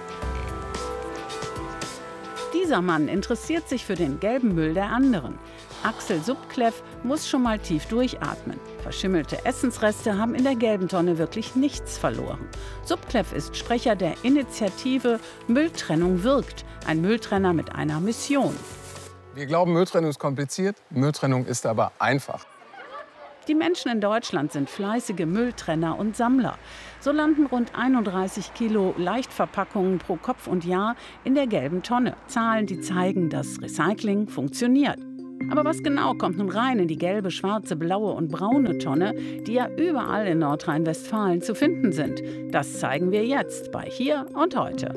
Dieser Mann interessiert sich für den gelben Müll der anderen. Axel Subkleff muss schon mal tief durchatmen. Verschimmelte Essensreste haben in der gelben Tonne wirklich nichts verloren. Subkleff ist Sprecher der Initiative Mülltrennung wirkt, ein Mülltrenner mit einer Mission. Wir glauben, Mülltrennung ist kompliziert, Mülltrennung ist aber einfach. Die Menschen in Deutschland sind fleißige Mülltrenner und Sammler. So landen rund 31 Kilo Leichtverpackungen pro Kopf und Jahr in der gelben Tonne. Zahlen, die zeigen, dass Recycling funktioniert. Aber was genau kommt nun rein in die gelbe, schwarze, blaue und braune Tonne, die ja überall in Nordrhein-Westfalen zu finden sind? Das zeigen wir jetzt bei Hier und Heute.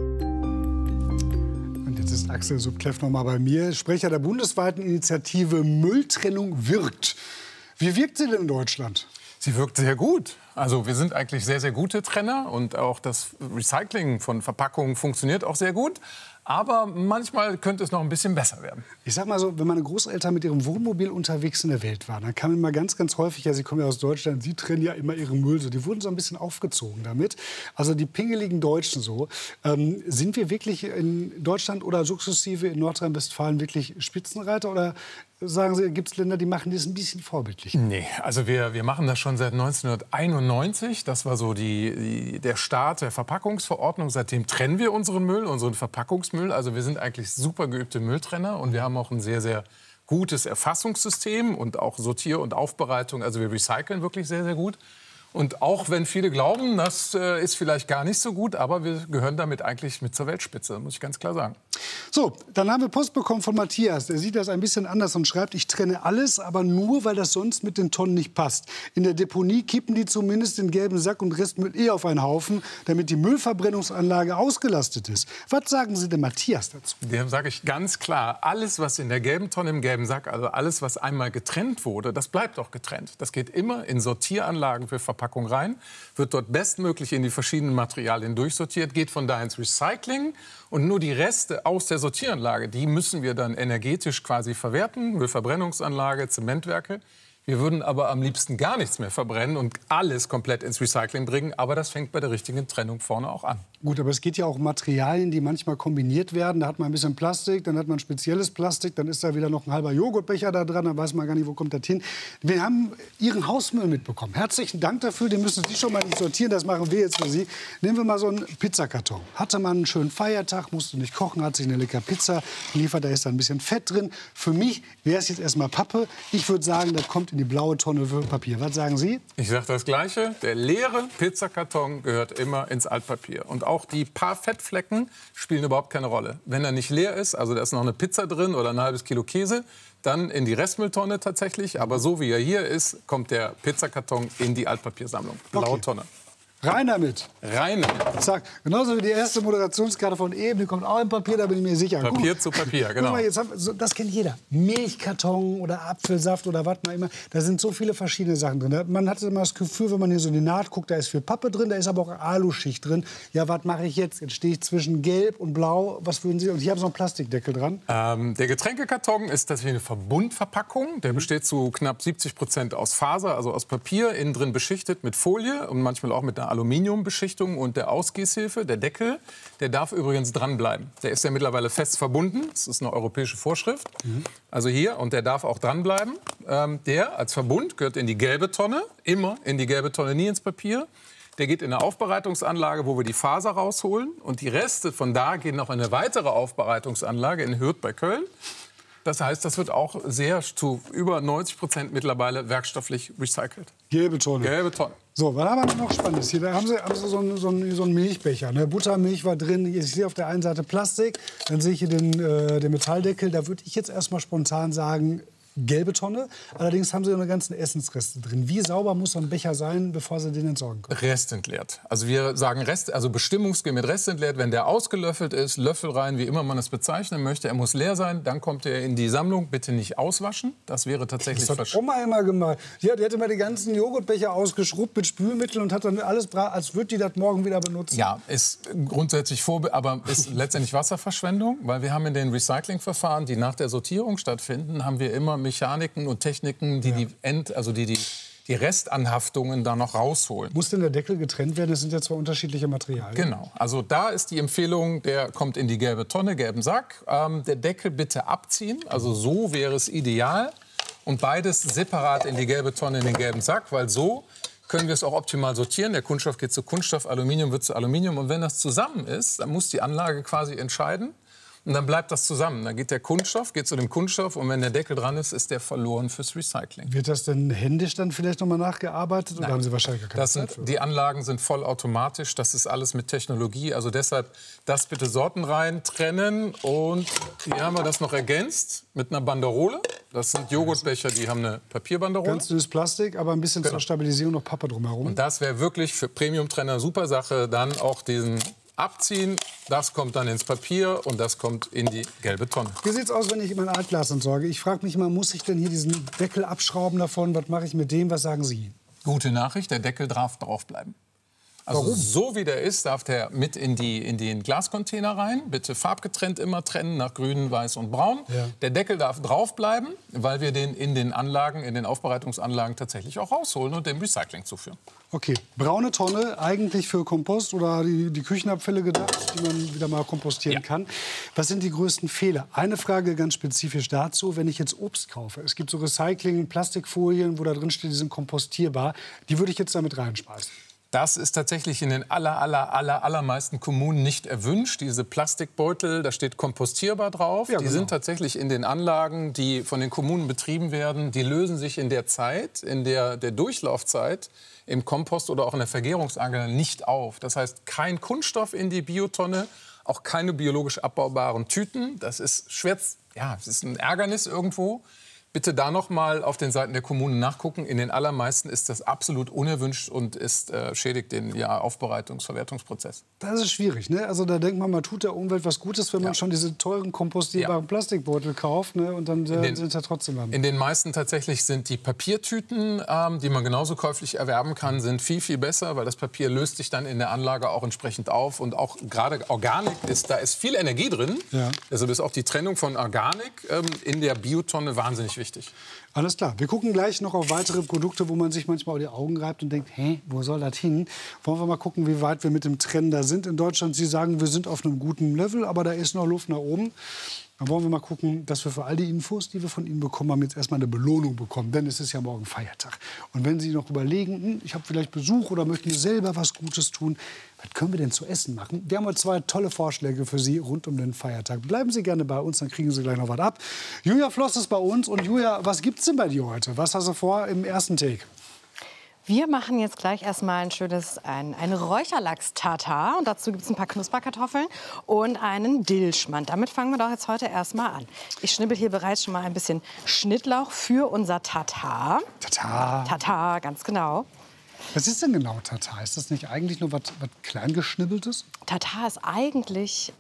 Und jetzt ist Axel Subkleff noch mal bei mir, Sprecher der bundesweiten Initiative Mülltrennung wirkt. Wie wirkt sie denn in Deutschland? Sie wirkt sehr gut. Also wir sind eigentlich sehr, sehr gute Trenner und auch das Recycling von Verpackungen funktioniert auch sehr gut. Aber manchmal könnte es noch ein bisschen besser werden. Ich sag mal so, wenn meine Großeltern mit ihrem Wohnmobil unterwegs in der Welt waren, dann kam immer ganz, ganz häufig, ja, sie kommen ja aus Deutschland, sie trennen ja immer ihren Müll. So, die wurden so ein bisschen aufgezogen damit. Also die pingeligen Deutschen so. Sind wir wirklich in Deutschland oder sukzessive in Nordrhein-Westfalen wirklich Spitzenreiter? Oder sagen Sie, gibt es Länder, die machen das ein bisschen vorbildlich? Nee, also wir machen das schon seit 1991. Das war so der Start der Verpackungsverordnung. Seitdem trennen wir unseren Müll, unseren Verpackungsmüll. Also wir sind eigentlich super geübte Mülltrenner und wir haben auch ein sehr, sehr gutes Erfassungssystem und auch Sortier- und Aufbereitung. Also wir recyceln wirklich sehr, sehr gut. Und auch wenn viele glauben, das ist vielleicht gar nicht so gut, aber wir gehören damit eigentlich mit zur Weltspitze, muss ich ganz klar sagen. So, dann haben wir Post bekommen von Matthias. Der sieht das ein bisschen anders und schreibt, ich trenne alles, aber nur, weil das sonst mit den Tonnen nicht passt. In der Deponie kippen die zumindest den gelben Sack und Restmüll auf einen Haufen, damit die Müllverbrennungsanlage ausgelastet ist. Was sagen Sie denn Matthias dazu? Dem sage ich ganz klar, alles, was in der gelben Tonne, im gelben Sack, also alles, was einmal getrennt wurde, das bleibt auch getrennt. Das geht immer in Sortieranlagen für Verpackung rein, wird dort bestmöglich in die verschiedenen Materialien durchsortiert, geht von da ins Recycling und nur die Reste aus der Sortieranlage, die müssen wir dann energetisch quasi verwerten, Müllverbrennungsanlage, Zementwerke. Wir würden aber am liebsten gar nichts mehr verbrennen und alles komplett ins Recycling bringen. Aber das fängt bei der richtigen Trennung vorne auch an. Gut, aber es geht ja auch um Materialien, die manchmal kombiniert werden. Da hat man ein bisschen Plastik, dann hat man spezielles Plastik, dann ist da wieder noch ein halber Joghurtbecher da dran, dann weiß man gar nicht, wo kommt das hin. Wir haben Ihren Hausmüll mitbekommen. Herzlichen Dank dafür, den müssen Sie schon mal nicht sortieren, das machen wir jetzt für Sie. Nehmen wir mal so einen Pizzakarton. Hatte man einen schönen Feiertag, musste nicht kochen, hat sich eine leckere Pizza geliefert, da ist da ein bisschen Fett drin. Für mich wäre es jetzt erstmal Pappe. Ich würde sagen, das kommt in die blaue Tonne für Papier. Was sagen Sie? Ich sage das Gleiche. Der leere Pizzakarton gehört immer ins Altpapier. Und auch die paar Fettflecken spielen überhaupt keine Rolle. Wenn er nicht leer ist, also da ist noch eine Pizza drin oder ein halbes Kilo Käse, dann in die Restmülltonne tatsächlich. Aber so wie er hier ist, kommt der Pizzakarton in die Altpapiersammlung. Blaue Tonne. Rein damit. Rein damit. Zack. Genauso wie die erste Moderationskarte von eben, die kommt auch in Papier, da bin ich mir sicher. Papier zu Papier, genau. Guck mal, jetzt das kennt jeder. Milchkarton oder Apfelsaft oder was mal immer. Da sind so viele verschiedene Sachen drin. Man hat immer das Gefühl, wenn man hier so in die Naht guckt, da ist viel Pappe drin, da ist aber auch Aluschicht drin. Ja, was mache ich jetzt? Jetzt stehe ich zwischen Gelb und Blau. Was würden Sie? Und ich habe so einen Plastikdeckel dran. Der Getränkekarton ist tatsächlich eine Verbundverpackung. Der besteht zu knapp 70% aus Faser, also aus Papier, innen drin beschichtet mit Folie und manchmal auch mit einer Aluminiumbeschichtung und der Ausgießhilfe, der Deckel, der darf übrigens dranbleiben. Der ist ja mittlerweile fest verbunden. Das ist eine europäische Vorschrift. Also hier, und der darf auch dranbleiben. Der als Verbund gehört in die gelbe Tonne, immer in die gelbe Tonne, nie ins Papier. Der geht in eine Aufbereitungsanlage, wo wir die Faser rausholen. Und die Reste von da gehen noch in eine weitere Aufbereitungsanlage in Hürth bei Köln. Das heißt, das wird auch zu über 90% mittlerweile werkstofflich recycelt. Gelbe Tonne. Gelbe Tonne. So, was haben wir noch Spannendes hier? Da haben Sie so einen Milchbecher. Ne? Buttermilch war drin. Ich sehe auf der einen Seite Plastik, dann sehe ich hier den Metalldeckel. Da würde ich jetzt erst mal spontan sagen, gelbe Tonne. Allerdings haben Sie eine ganzen Essensreste drin. Wie sauber muss so ein Becher sein, bevor Sie den entsorgen können? Restentleert. Also wir sagen bestimmungsgemäß restentleert. Wenn der ausgelöffelt ist, Löffel rein, wie immer man es bezeichnen möchte. Er muss leer sein, dann kommt er in die Sammlung. Bitte nicht auswaschen. Das wäre tatsächlich Das hat Oma immer gemacht. Die hätte immer die ganzen Joghurtbecher ausgeschrubbt mit Spülmittel und hat dann alles, als würde die das morgen wieder benutzen. Ja, ist grundsätzlich aber ist letztendlich Wasserverschwendung, weil wir haben in den Recyclingverfahren, die nach der Sortierung stattfinden, haben wir immer Mechaniken und Techniken, die die Restanhaftungen da noch rausholen. Muss denn der Deckel getrennt werden? Das sind ja zwei unterschiedliche Materialien. Genau. Also da ist die Empfehlung, der kommt in die gelbe Tonne, gelben Sack. Der Deckel bitte abziehen. Also so wäre es ideal. und beides separat in die gelbe Tonne, in den gelben Sack, weil so können wir es auch optimal sortieren. Der Kunststoff geht zu Kunststoff, Aluminium wird zu Aluminium. Und wenn das zusammen ist, dann muss die Anlage quasi entscheiden. Und dann bleibt das zusammen. Dann geht der Kunststoff, geht zu dem Kunststoff. Und wenn der Deckel dran ist, ist der verloren fürs Recycling. Wird das denn händisch dann vielleicht noch mal nachgearbeitet? Oder haben Sie wahrscheinlich gar keine Zeit für? Die Anlagen sind vollautomatisch. Das ist alles mit Technologie. Also deshalb das bitte sortenrein trennen. Und hier haben wir das noch ergänzt mit einer Banderole. Das sind Joghurtbecher, die haben eine Papierbanderole. Ganz dünnes Plastik, aber ein bisschen zur Stabilisierung noch Pappe drumherum. Und das wäre wirklich für Premium-Trenner super Sache. Dann auch diesen abziehen, das kommt dann ins Papier und das kommt in die gelbe Tonne. Wie sieht's aus, wenn ich mein Altglas entsorge? Ich frage mich immer, muss ich denn hier diesen Deckel abschrauben davon? Was mache ich mit dem? Was sagen Sie? Gute Nachricht, der Deckel darf drauf bleiben. Also Warum? so wie der ist, darf der mit in den Glascontainer rein. Bitte farbgetrennt immer trennen nach grün, weiß und braun. Ja. Der Deckel darf drauf bleiben, weil wir den in den Anlagen, in den Aufbereitungsanlagen tatsächlich auch rausholen und dem Recycling zuführen. Okay, braune Tonne, eigentlich für Kompost oder die Küchenabfälle gedacht, die man wieder mal kompostieren kann. Was sind die größten Fehler? Eine Frage ganz spezifisch dazu, wenn ich jetzt Obst kaufe. Es gibt so Recycling, Plastikfolien, wo da drin steht, die sind kompostierbar. Die würde ich jetzt damit reinschmeißen. Das ist tatsächlich in den allermeisten Kommunen nicht erwünscht. Diese Plastikbeutel, da steht kompostierbar drauf. Ja, die sind tatsächlich in den Anlagen, die von den Kommunen betrieben werden. Die lösen sich in der Zeit, in der Durchlaufzeit im Kompost oder auch in der Vergärungsanlage nicht auf. Das heißt, kein Kunststoff in die Biotonne, auch keine biologisch abbaubaren Tüten. Das ist schwer, ja, es ist ein Ärgernis irgendwo. Bitte da noch mal auf den Seiten der Kommunen nachgucken. In den allermeisten ist das absolut unerwünscht und schädigt den Aufbereitungs-Verwertungsprozess. Das ist schwierig, ne? Also da denkt man tut der Umwelt was Gutes, wenn man schon diese teuren kompostierbaren Plastikbeutel kauft, ne? Und dann sind da trotzdem damit. In den meisten tatsächlich sind die Papiertüten, die man genauso käuflich erwerben kann, sind viel besser, weil das Papier löst sich dann in der Anlage auch entsprechend auf. Und auch gerade Organik da ist viel Energie drin. Ja. Deshalb ist auch die Trennung von Organik in der Biotonne wahnsinnig wichtig. Alles klar. Wir gucken gleich noch auf weitere Produkte, wo man sich manchmal auch die Augen reibt und denkt, hä, wo soll das hin? Wollen wir mal gucken, wie weit wir mit dem Trend da sind in Deutschland. Sie sagen, wir sind auf einem guten Level, aber da ist noch Luft nach oben. Dann wollen wir mal gucken, dass wir für all die Infos, die wir von Ihnen bekommen haben, jetzt erstmal eine Belohnung bekommen. Denn es ist ja morgen Feiertag. Und wenn Sie noch überlegen, ich habe vielleicht Besuch oder möchte mir selber was Gutes tun, was können wir denn zu essen machen? Wir haben heute 2 tolle Vorschläge für Sie rund um den Feiertag. Bleiben Sie gerne bei uns, dann kriegen Sie gleich noch was ab. Julia Floss ist bei uns. Und Julia, was gibt's denn bei dir heute? Was hast du vor im ersten Take? Wir machen jetzt gleich erstmal ein Räucherlachs-Tatar. Und dazu gibt es ein paar Knusperkartoffeln und einen Dillschmand. Damit fangen wir doch jetzt heute erstmal an. Ich schnibbel hier bereits schon mal ein bisschen Schnittlauch für unser Tatar. Tatar. Tatar, ganz genau. Was ist denn genau Tatar? Ist das nicht eigentlich nur was Kleingeschnibbeltes? Tatar ist eigentlich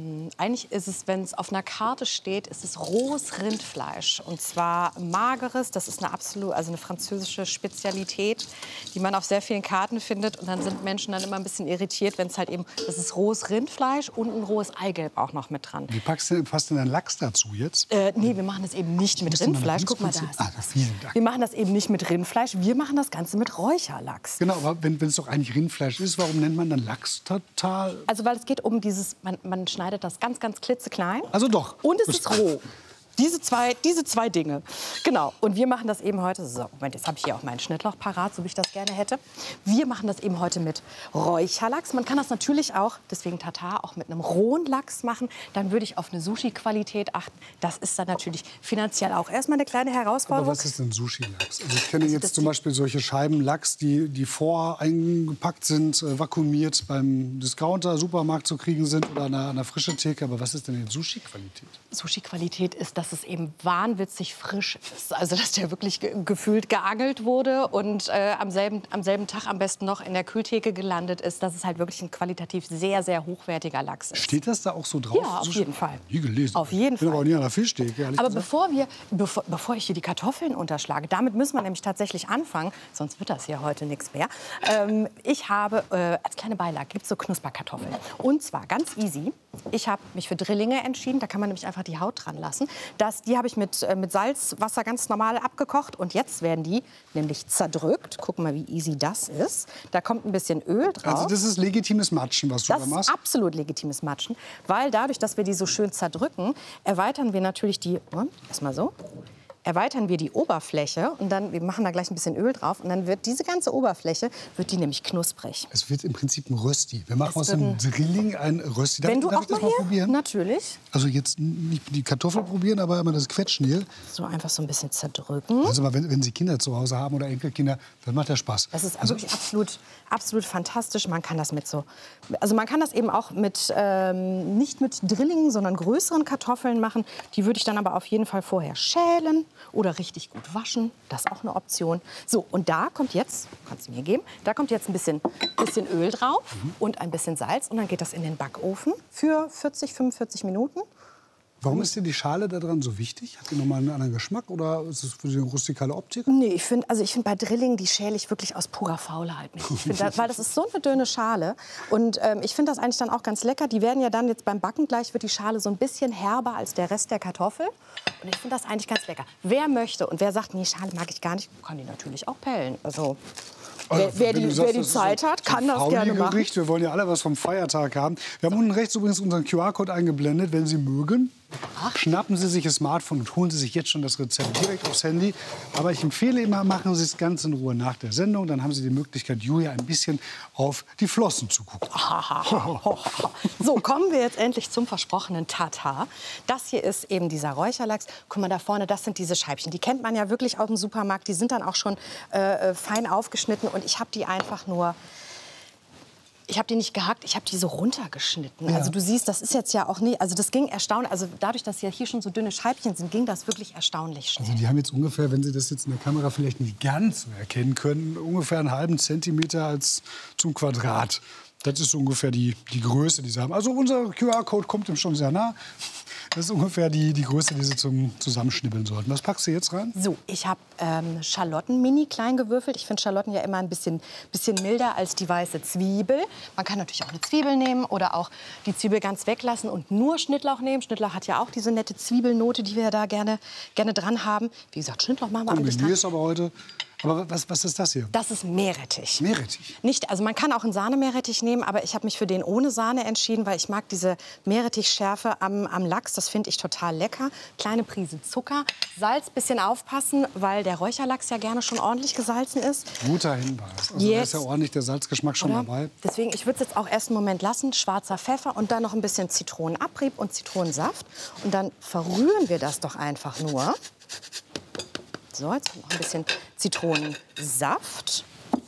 ist es, wenn es auf einer Karte steht, ist es rohes Rindfleisch. Und zwar mageres, das ist eine französische Spezialität, die man auf sehr vielen Karten findet. Und dann sind Menschen dann immer ein bisschen irritiert, wenn es halt eben, das ist rohes Rindfleisch und ein rohes Eigelb auch noch mit dran. Wie passt denn ein Lachs dazu jetzt? Nee, wir machen das eben nicht mit Rindfleisch. Guck mal, vielen Dank. Wir machen das eben nicht mit Rindfleisch, wir machen das Ganze mit Räucherlachs. Genau, aber wenn es doch eigentlich Rindfleisch ist, warum nennt man dann Lachs total? Also weil es geht um dieses, man schneidet das ganz klitzeklein. Also doch. Und es ist roh. Diese zwei Dinge. Genau. Und wir machen das eben heute, so, Moment, jetzt habe ich hier auch meinen Schnittlauch parat, so wie ich das gerne hätte. Wir machen das eben heute mit Räucherlachs. Man kann das natürlich auch, deswegen Tatar, auch mit einem rohen Lachs machen. Dann würde ich auf eine Sushi-Qualität achten. Das ist dann natürlich finanziell auch erstmal eine kleine Herausforderung. Aber was ist denn Sushi-Lachs? Also ich kenne jetzt zum Beispiel solche Scheiben Lachs, die voreingepackt sind, vakuumiert beim Discounter, Supermarkt zu kriegen sind oder an einer frischen Theke. Aber was ist denn jetzt Sushi-Qualität? Sushi-Qualität ist, dass es eben wahnwitzig frisch ist. Also dass der wirklich gefühlt geangelt wurde und am selben Tag am besten noch in der Kühltheke gelandet ist. Dass es halt wirklich ein qualitativ sehr, sehr hochwertiger Lachs ist. Steht das da auch so drauf? Ja, auf jeden Fall. Nie gelesen. Auf jeden Ich bin Fall. aber auch nie an der Fischtheke, ehrlich Aber gesagt. bevor ich hier die Kartoffeln unterschlage, damit müssen wir nämlich tatsächlich anfangen, sonst wird das hier heute nichts mehr. Ich habe als kleine Beilage gibt es so Knusperkartoffeln. Und zwar ganz easy. Ich habe mich für Drillinge entschieden. Da kann man nämlich einfach die Haut dran lassen. Die habe ich mit Salzwasser ganz normal abgekocht. Und jetzt werden die nämlich zerdrückt. Guck mal, wie easy das ist. Da kommt ein bisschen Öl drauf. Also das ist legitimes Matschen, was du da machst? Das ist absolut legitimes Matschen. Weil dadurch, dass wir die so schön zerdrücken, erweitern wir natürlich die, erstmal so, erweitern wir die Oberfläche und dann, wir machen da gleich ein bisschen Öl drauf und dann wird diese ganze Oberfläche, wird die nämlich knusprig. Es wird im Prinzip ein Rösti. Wir machen aus dem Drilling ein Rösti. Wenn du darf auch ich das mal hier, probieren? natürlich. Also jetzt nicht die Kartoffel probieren, aber immer das Quetschen hier. So einfach so ein bisschen zerdrücken. Also mal, wenn Sie Kinder zu Hause haben oder Enkelkinder, dann macht das Spaß. Das ist wirklich absolut fantastisch. Man kann das mit so, also man kann das eben auch mit, nicht mit Drillingen, sondern größeren Kartoffeln machen. Die würde ich dann aber auf jeden Fall vorher schälen oder richtig gut waschen. Das ist auch eine Option. So, und da kommt jetzt, kannst du mir geben, da kommt jetzt ein bisschen Öl drauf und ein bisschen Salz. Und dann geht das in den Backofen für 40, 45 Minuten. Warum ist dir die Schale da dran so wichtig? Hat die nochmal einen anderen Geschmack oder ist es für die rustikale Optik? Nee, ich finde bei Drilling, die schäle ich wirklich aus purer Faulheit nicht. Weil das ist so eine dünne Schale. Und ich finde das eigentlich dann auch ganz lecker. Die werden ja dann jetzt beim Backen gleich, wird die Schale so ein bisschen herber als der Rest der Kartoffel. Und ich finde das eigentlich ganz lecker. Wer möchte und wer sagt, nee, Schale mag ich gar nicht, kann die natürlich auch pellen. Also wer die Zeit hat, kann das gerne machen. Wir wollen ja alle was vom Feiertag haben. Wir haben unten rechts übrigens unseren QR-Code eingeblendet. Wenn Sie mögen, schnappen Sie sich Ihr Smartphone und holen Sie sich jetzt schon das Rezept direkt aufs Handy. Aber ich empfehle immer, machen Sie es ganz in Ruhe nach der Sendung. Dann haben Sie die Möglichkeit, Julia ein bisschen auf die Flossen zu gucken. So, kommen wir jetzt endlich zum versprochenen Tatar. Das hier ist eben dieser Räucherlachs. Guck mal da vorne, das sind diese Scheibchen. Die kennt man ja wirklich aus dem Supermarkt. Die sind dann auch schon fein aufgeschnitten. Und ich habe die einfach nur... Ich habe die nicht gehackt, ich habe die so runtergeschnitten. Ja. Also du siehst, das ist jetzt ja auch nicht, also das ging erstaunlich, also dadurch, dass ja hier schon so dünne Scheibchen sind, ging das wirklich erstaunlich schnell. Also die haben jetzt ungefähr, wenn Sie das jetzt in der Kamera vielleicht nicht ganz so erkennen können, ungefähr einen halben Zentimeter als zum Quadrat. Das ist ungefähr die Größe, die sie haben. Also unser QR-Code kommt dem schon sehr nah. Das ist ungefähr die Größe, die Sie zum Zusammenschnibbeln sollten. Was packst du jetzt rein? So, ich habe Schalotten mini klein gewürfelt. Ich finde Schalotten ja immer ein bisschen milder als die weiße Zwiebel. Man kann natürlich auch eine Zwiebel nehmen oder auch die Zwiebel ganz weglassen und nur Schnittlauch nehmen. Schnittlauch hat ja auch diese nette Zwiebelnote, die wir da gerne dran haben. Wie gesagt, Schnittlauch machen wir eigentlich dran. Ist aber heute. Aber was ist das hier? Das ist Meerrettich. Meerrettich? Nicht, also man kann auch einen Sahnemeerrettich nehmen, aber ich habe mich für den ohne Sahne entschieden, weil ich mag diese Meerrettichschärfe am Lachs. Das finde ich total lecker. Kleine Prise Zucker, Salz, bisschen aufpassen, weil der Räucherlachs ja gerne schon ordentlich gesalzen ist. Guter Hinweis. Also da ist ja ordentlich der Salzgeschmack schon dabei. Deswegen, ich würde es jetzt auch erst einen Moment lassen. Schwarzer Pfeffer und dann noch ein bisschen Zitronenabrieb und Zitronensaft. Und dann verrühren wir das doch einfach nur. So, jetzt noch ein bisschen Zitronensaft.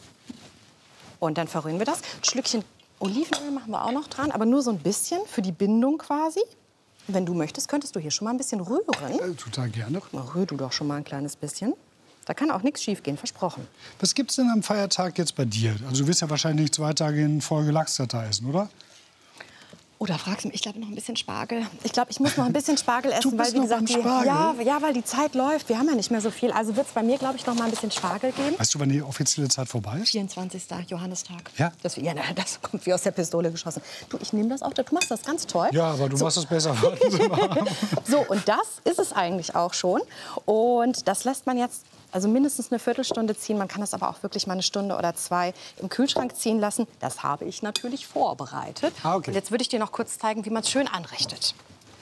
Und dann verrühren wir das. Ein Schlückchen Olivenöl machen wir auch noch dran, aber nur so ein bisschen für die Bindung quasi. Wenn du möchtest, könntest du hier schon mal ein bisschen rühren. Total gerne. Rühr du doch schon mal ein kleines bisschen. Da kann auch nichts schief gehen, versprochen. Was gibt's denn am Feiertag jetzt bei dir? Also du wirst ja wahrscheinlich nicht 2 Tage in Folge Lachs-Tatar essen, oder? Oder fragst du mich, ich glaube noch ein bisschen Spargel. Ich glaube, ich muss noch ein bisschen Spargel essen, du weil bist wie noch gesagt, beim Spargel? weil die Zeit läuft. Wir haben ja nicht mehr so viel. Also wird es bei mir, glaube ich, noch mal ein bisschen Spargel geben. Weißt du, wann die offizielle Zeit vorbei ist? 24. Johannistag. Ja? Das kommt wie aus der Pistole geschossen. Du, ich nehme das auch. Du machst das ganz toll. Ja, aber du machst es besser. So, und das ist es eigentlich auch schon. Und das lässt man jetzt also mindestens eine Viertelstunde ziehen. Man kann das aber auch wirklich mal 1 Stunde oder 2 im Kühlschrank ziehen lassen. Das habe ich natürlich vorbereitet. Okay. Und jetzt würde ich dir noch kurz zeigen, wie man es schön anrichtet.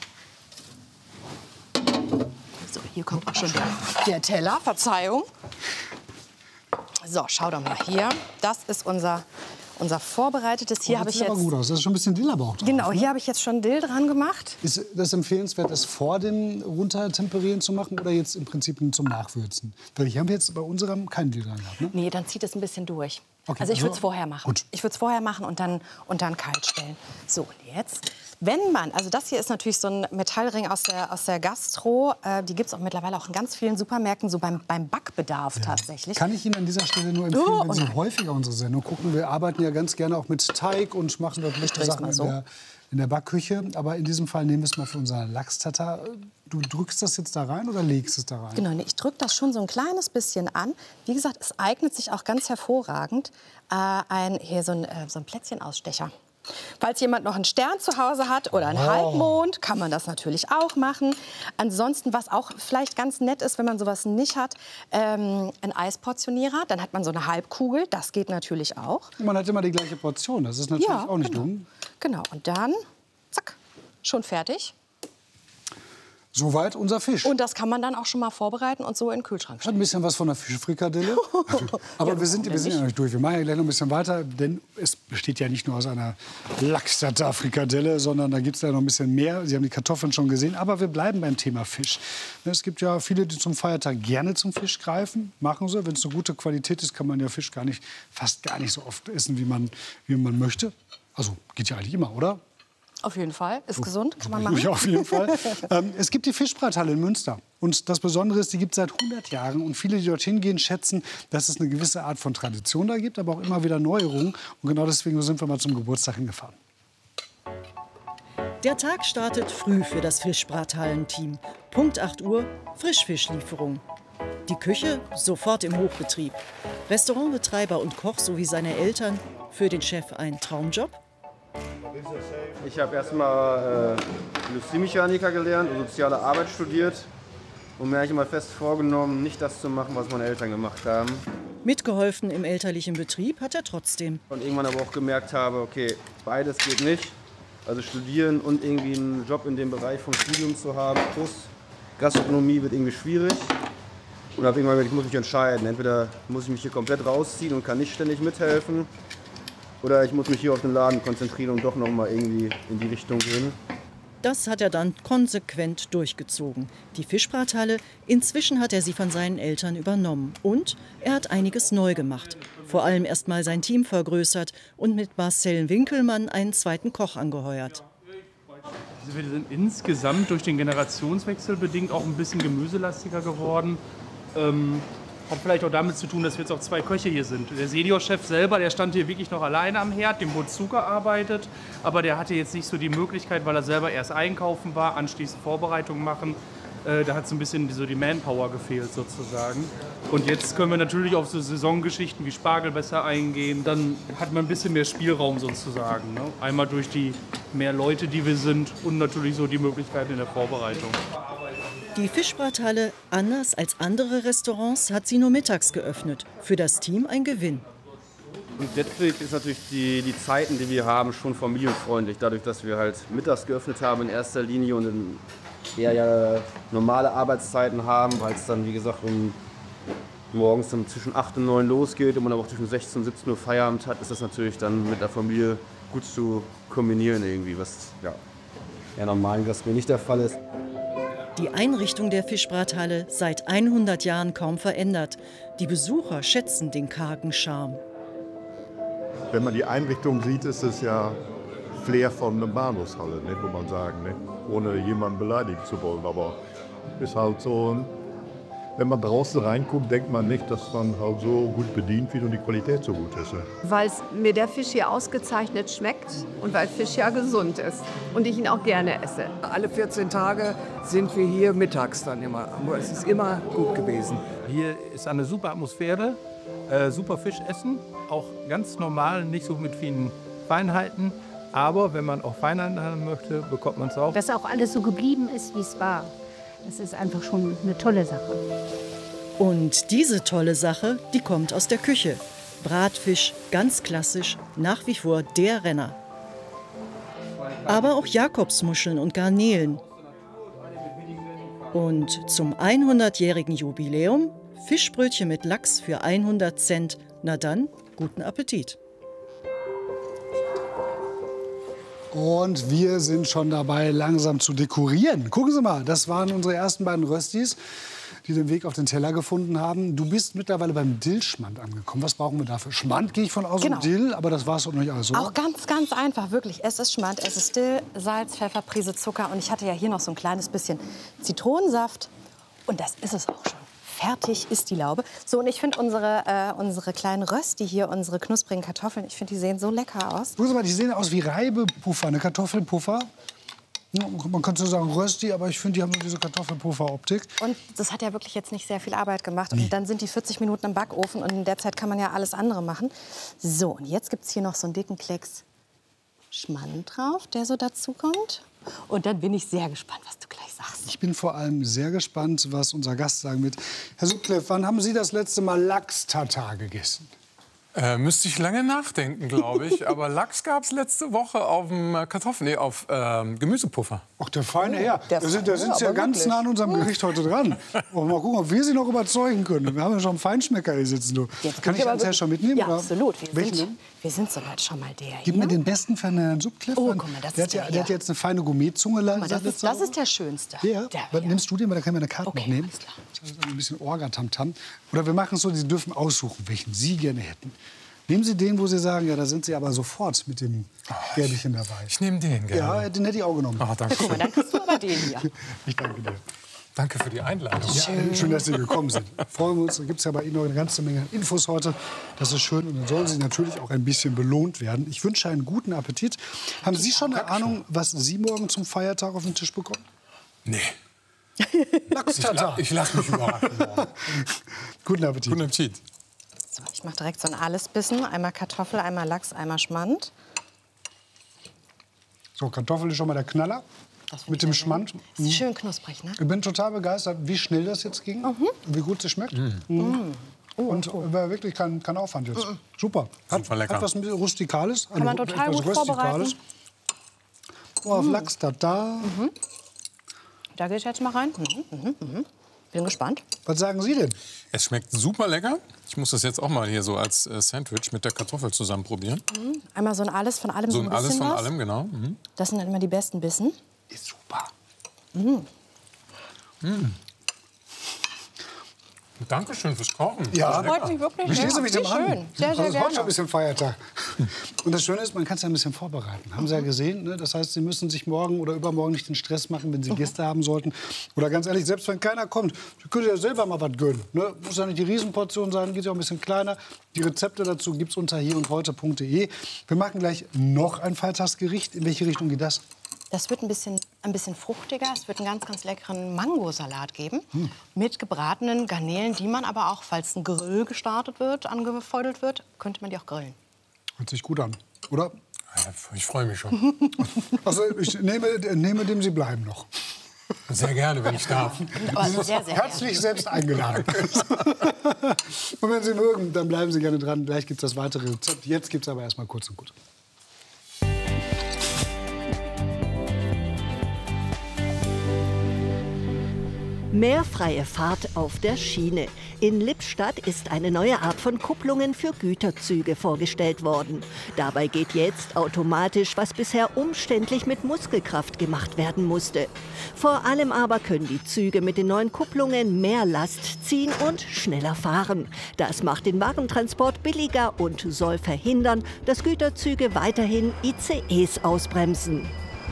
So, hier kommt auch schon der Teller. Verzeihung. So, schau doch mal hier. Das ist unser vorbereitetes. Hier habe ich jetzt. Das sieht aber gut aus. Das ist schon ein bisschen Dillabauch drauf. Genau, hier habe ich jetzt schon Dill dran gemacht. Ist das empfehlenswert, das vor dem Runtertemperieren zu machen oder jetzt im Prinzip zum Nachwürzen? Weil hier haben wir jetzt bei unserem keinen Dill dran gehabt, ne? Nee, dann zieht es ein bisschen durch. Okay, also ich würde es vorher machen. Gut. Ich würde es vorher machen und dann kalt stellen. So, und jetzt, wenn man, also das hier ist natürlich so ein Metallring aus der Gastro. Die gibt es auch mittlerweile auch in ganz vielen Supermärkten, so beim Backbedarf tatsächlich. Kann ich Ihnen an dieser Stelle nur empfehlen, wenn Sie häufiger unsere Sendung gucken. Wir arbeiten ja ganz gerne auch mit Teig und machen dort bestimmte Sachen in der Backküche. Aber in diesem Fall nehmen wir es mal für unser Lachs-Tatar. Du drückst das jetzt da rein oder legst es da rein? Genau, nee, ich drücke das schon so ein kleines bisschen an. Wie gesagt, es eignet sich auch ganz hervorragend, hier so ein Plätzchenausstecher. Falls jemand noch einen Stern zu Hause hat oder einen Halbmond, kann man das natürlich auch machen. Ansonsten, was auch vielleicht ganz nett ist, wenn man sowas nicht hat, ein Eisportionierer. Dann hat man so eine Halbkugel, das geht natürlich auch. Man hat immer die gleiche Portion, das ist natürlich auch nicht dumm. Genau, und dann, zack, schon fertig. Soweit unser Fisch. Und das kann man dann auch schon mal vorbereiten und so in den Kühlschrank stellen. Hat ein bisschen was von der Fischfrikadelle. Aber wir sind ja noch nicht durch. Wir machen ja gleich noch ein bisschen weiter, denn es besteht ja nicht nur aus einer Lachs-Tartar-Frikadelle, sondern da gibt es ja noch ein bisschen mehr. Sie haben die Kartoffeln schon gesehen, aber wir bleiben beim Thema Fisch. Es gibt ja viele, die zum Feiertag gerne zum Fisch greifen, machen sie. Wenn es eine gute Qualität ist, kann man ja Fisch fast gar nicht so oft essen, wie man möchte. Also geht ja eigentlich immer, oder? Auf jeden Fall. Ist gesund, kann man machen. Ja, auf jeden Fall. Es gibt die Fischbrathalle in Münster. Und das Besondere ist, die gibt es seit 100 Jahren. Und viele, die dorthin gehen, schätzen, dass es eine gewisse Art von Tradition da gibt, aber auch immer wieder Neuerungen. Und genau deswegen sind wir mal zum Geburtstag hingefahren. Der Tag startet früh für das Fischbrathallenteam. Punkt 8 Uhr, Frischfischlieferung. Die Küche sofort im Hochbetrieb. Restaurantbetreiber und Koch sowie seine Eltern. Für den Chef ein Traumjob. Ich habe erstmal Industriemechaniker gelernt und soziale Arbeit studiert und mir eigentlich immer fest vorgenommen, nicht das zu machen, was meine Eltern gemacht haben. Mitgeholfen im elterlichen Betrieb hat er trotzdem. Und irgendwann aber auch gemerkt habe, okay, beides geht nicht. Also studieren und irgendwie einen Job in dem Bereich vom Studium zu haben, plus Gastronomie wird irgendwie schwierig. Und habe irgendwann gesagt, ich muss mich entscheiden. Entweder muss ich mich hier komplett rausziehen und kann nicht ständig mithelfen. Oder ich muss mich hier auf den Laden konzentrieren und doch noch mal irgendwie in die Richtung gehen. Das hat er dann konsequent durchgezogen. Die Fischbrathalle, inzwischen hat er sie von seinen Eltern übernommen. Und er hat einiges neu gemacht. Vor allem erst mal sein Team vergrößert und mit Marcel Winkelmann einen zweiten Koch angeheuert. Wir sind insgesamt durch den Generationswechsel bedingt auch ein bisschen gemüselastiger geworden. Hat vielleicht auch damit zu tun, dass wir jetzt auch 2 Köche hier sind. Der Seniorchef selber, der stand hier wirklich noch alleine am Herd, dem wurde zugearbeitet. Aber der hatte jetzt nicht so die Möglichkeit, weil er selber erst einkaufen war, anschließend Vorbereitungen machen. Da hat so ein bisschen die Manpower gefehlt sozusagen. Und jetzt können wir natürlich auf so Saisongeschichten wie Spargel besser eingehen. Dann hat man ein bisschen mehr Spielraum sozusagen. Ne? Einmal durch die mehr Leute, die wir sind und natürlich so die Möglichkeiten in der Vorbereitung. Die Fischbrathalle, anders als andere Restaurants, hat sie nur mittags geöffnet. Für das Team ein Gewinn. Und letztlich ist natürlich die Zeiten, die wir haben, schon familienfreundlich. Dadurch, dass wir halt mittags geöffnet haben in erster Linie und eher ja normale Arbeitszeiten haben, weil es dann, wie gesagt, morgens dann zwischen 8 und 9 losgeht und man aber auch zwischen 16 und 17 Uhr Feierabend hat, ist das natürlich dann mit der Familie gut zu kombinieren irgendwie, was ja eher normalen Gastronomie nicht der Fall ist. Die Einrichtung der Fischbrathalle seit 100 Jahren kaum verändert. Die Besucher schätzen den kargen Charme. Wenn man die Einrichtung sieht, ist es ja Flair von einer Bahnhofshalle, ne, muss man sagen, ne? Ohne jemanden beleidigen zu wollen. Aber ist halt so, wenn man draußen reinguckt, denkt man nicht, dass man halt so gut bedient wird und die Qualität so gut ist. Ne? Weil mir der Fisch hier ausgezeichnet schmeckt und weil Fisch ja gesund ist und ich ihn auch gerne esse. Alle 14 Tage sind wir hier mittags dann immer. Es ist immer gut gewesen. Hier ist eine super Atmosphäre, super Fisch essen, auch ganz normal, nicht so mit vielen Feinheiten. Aber wenn man auch Feinheiten haben möchte, bekommt man es auch. Dass auch alles so geblieben ist, wie es war. Das ist einfach schon eine tolle Sache. Und diese tolle Sache, die kommt aus der Küche. Bratfisch, ganz klassisch, nach wie vor der Renner. Aber auch Jakobsmuscheln und Garnelen. Und zum 100-jährigen Jubiläum Fischbrötchen mit Lachs für 100 Cent. Na dann, guten Appetit. Und wir sind schon dabei, langsam zu dekorieren. Gucken Sie mal, das waren unsere ersten beiden Röstis, die den Weg auf den Teller gefunden haben. Du bist mittlerweile beim Dillschmand angekommen. Was brauchen wir dafür? Schmand gehe ich von aus, genau. Und Dill, aber das war es doch nicht alles, oder? Auch ganz, ganz einfach, wirklich. Es ist Schmand, es ist Dill, Salz, Pfeffer, Prise Zucker. Und ich hatte ja hier noch so ein kleines bisschen Zitronensaft. Und das ist es auch schon. Fertig ist die Laube. So, und ich finde unsere kleinen Rösti hier, unsere knusprigen Kartoffeln, ich finde, die sehen so lecker aus. Gucken Sie mal, die sehen aus wie Reibepuffer, eine Kartoffelpuffer. Ja, man könnte so sagen Rösti, aber ich finde, die haben so diese Kartoffelpuffer-Optik. Und das hat ja wirklich jetzt nicht sehr viel Arbeit gemacht. Und dann sind die 40 Minuten im Backofen und in der Zeit kann man ja alles andere machen. So, und jetzt gibt es hier noch so einen dicken Klecks Schmand drauf, der so dazu kommt. Und dann bin ich sehr gespannt, was du gleich sagst. Ich bin vor allem sehr gespannt, was unser Gast sagen wird. Herr Sutcliffe, wann haben Sie das letzte Mal Lachs-Tatar gegessen? Müsste ich lange nachdenken, glaube ich. Aber Lachs gab es letzte Woche auf dem auf Gemüsepuffer. Ach, der feine Herr. Da sind Sie ja ganz nah an unserem Gericht heute dran. Mal gucken, ob wir Sie noch überzeugen können. Wir haben ja schon einen Feinschmecker hier sitzen. Du. Kann ich als Herr schon mitnehmen? Ja, oder? absolut. Wir sind so weit. Schau mal, der hier. Gib mir den besten von Herrn Subkliff. Oh, guck mal, das ist der hat jetzt eine feine Gourmetzunge. Das ist der schönste. Ja. Nimmst du den, weil da kann man eine Karte noch nehmen. Das ist ein bisschen Orga-Tamtam. Oder wir machen es so, Sie dürfen aussuchen, welchen Sie gerne hätten. Nehmen Sie den, wo Sie sagen, ja, da sind Sie aber sofort mit dem Gelbchen dabei. Ich nehme den gerne. Ja, den hätte ich auch genommen. Ach, danke. Guck mal, dann kriegst du aber den hier. Ich danke dir. Danke für die Einladung. Ja, schön, dass Sie gekommen sind. Freuen wir uns. Da gibt es ja bei Ihnen noch eine ganze Menge Infos heute. Das ist schön. Und dann sollen Sie natürlich auch ein bisschen belohnt werden. Ich wünsche einen guten Appetit. Haben Sie schon eine Ahnung, was Sie morgen zum Feiertag auf den Tisch bekommen? Nee. Lachs-Tatar. Ich lasse mich überraschen. Guten Appetit. Guten Appetit. So, ich mache direkt so ein Allesbissen. Einmal Kartoffel, einmal Lachs, einmal Schmand. So, Kartoffel ist schon mal der Knaller. Mit dem Schmand. Das ist schön knusprig, ne? Ich bin total begeistert, wie schnell das jetzt ging. Wie gut es schmeckt. Und war wirklich kein Aufwand jetzt. Super. Super lecker. Hat was ein bisschen Rustikales. Kann man total gut vorbereiten. Oh, auf Lachs da. Da gehe ich jetzt mal rein. Bin gespannt. Was sagen Sie denn? Es schmeckt super lecker. Ich muss das jetzt auch mal hier so als Sandwich mit der Kartoffel zusammen probieren. Einmal so ein Alles von allem. So ein ein Alles bisschen von was. allem, genau. Das sind dann immer die besten Bissen. Ist super. Dankeschön fürs Kochen. Ja, freut mich wirklich. Wie schließen Sie mich denn an? Schön. Sehr, sehr das ist heute gerne. schon ein bisschen Feiertag. Und das Schöne ist, man kann es ja ein bisschen vorbereiten. Haben Sie ja gesehen. Ne? Das heißt, Sie müssen sich morgen oder übermorgen nicht den Stress machen, wenn Sie Gäste haben sollten. Oder ganz ehrlich, selbst wenn keiner kommt, Sie können ja selber mal was gönnen. Ne? Muss ja nicht die Riesenportion sein, geht ja auch ein bisschen kleiner. Die Rezepte dazu gibt es unter hierundheute.de. Wir machen gleich noch ein Feiertagsgericht. In welche Richtung geht das? Das wird ein bisschen fruchtiger. Es wird einen ganz, ganz leckeren Mangosalat geben. Mit gebratenen Garnelen, die man aber auch, falls ein Grill gestartet wird, angefeudelt wird, könnte man die auch grillen. Hört sich gut an, oder? Ja, ich freue mich schon. Also ich nehme dem Sie bleiben noch. Sehr gerne, wenn ich darf. Also sehr, sehr herzlich selbst eingeladen. Und wenn Sie mögen, dann bleiben Sie gerne dran. Gleich gibt es das weitere Rezept. Jetzt gibt es aber erst mal kurz und gut. Mehr freie Fahrt auf der Schiene. In Lippstadt ist eine neue Art von Kupplungen für Güterzüge vorgestellt worden. Dabei geht jetzt automatisch, was bisher umständlich mit Muskelkraft gemacht werden musste. Vor allem aber können die Züge mit den neuen Kupplungen mehr Last ziehen und schneller fahren. Das macht den Warentransport billiger und soll verhindern, dass Güterzüge weiterhin ICEs ausbremsen.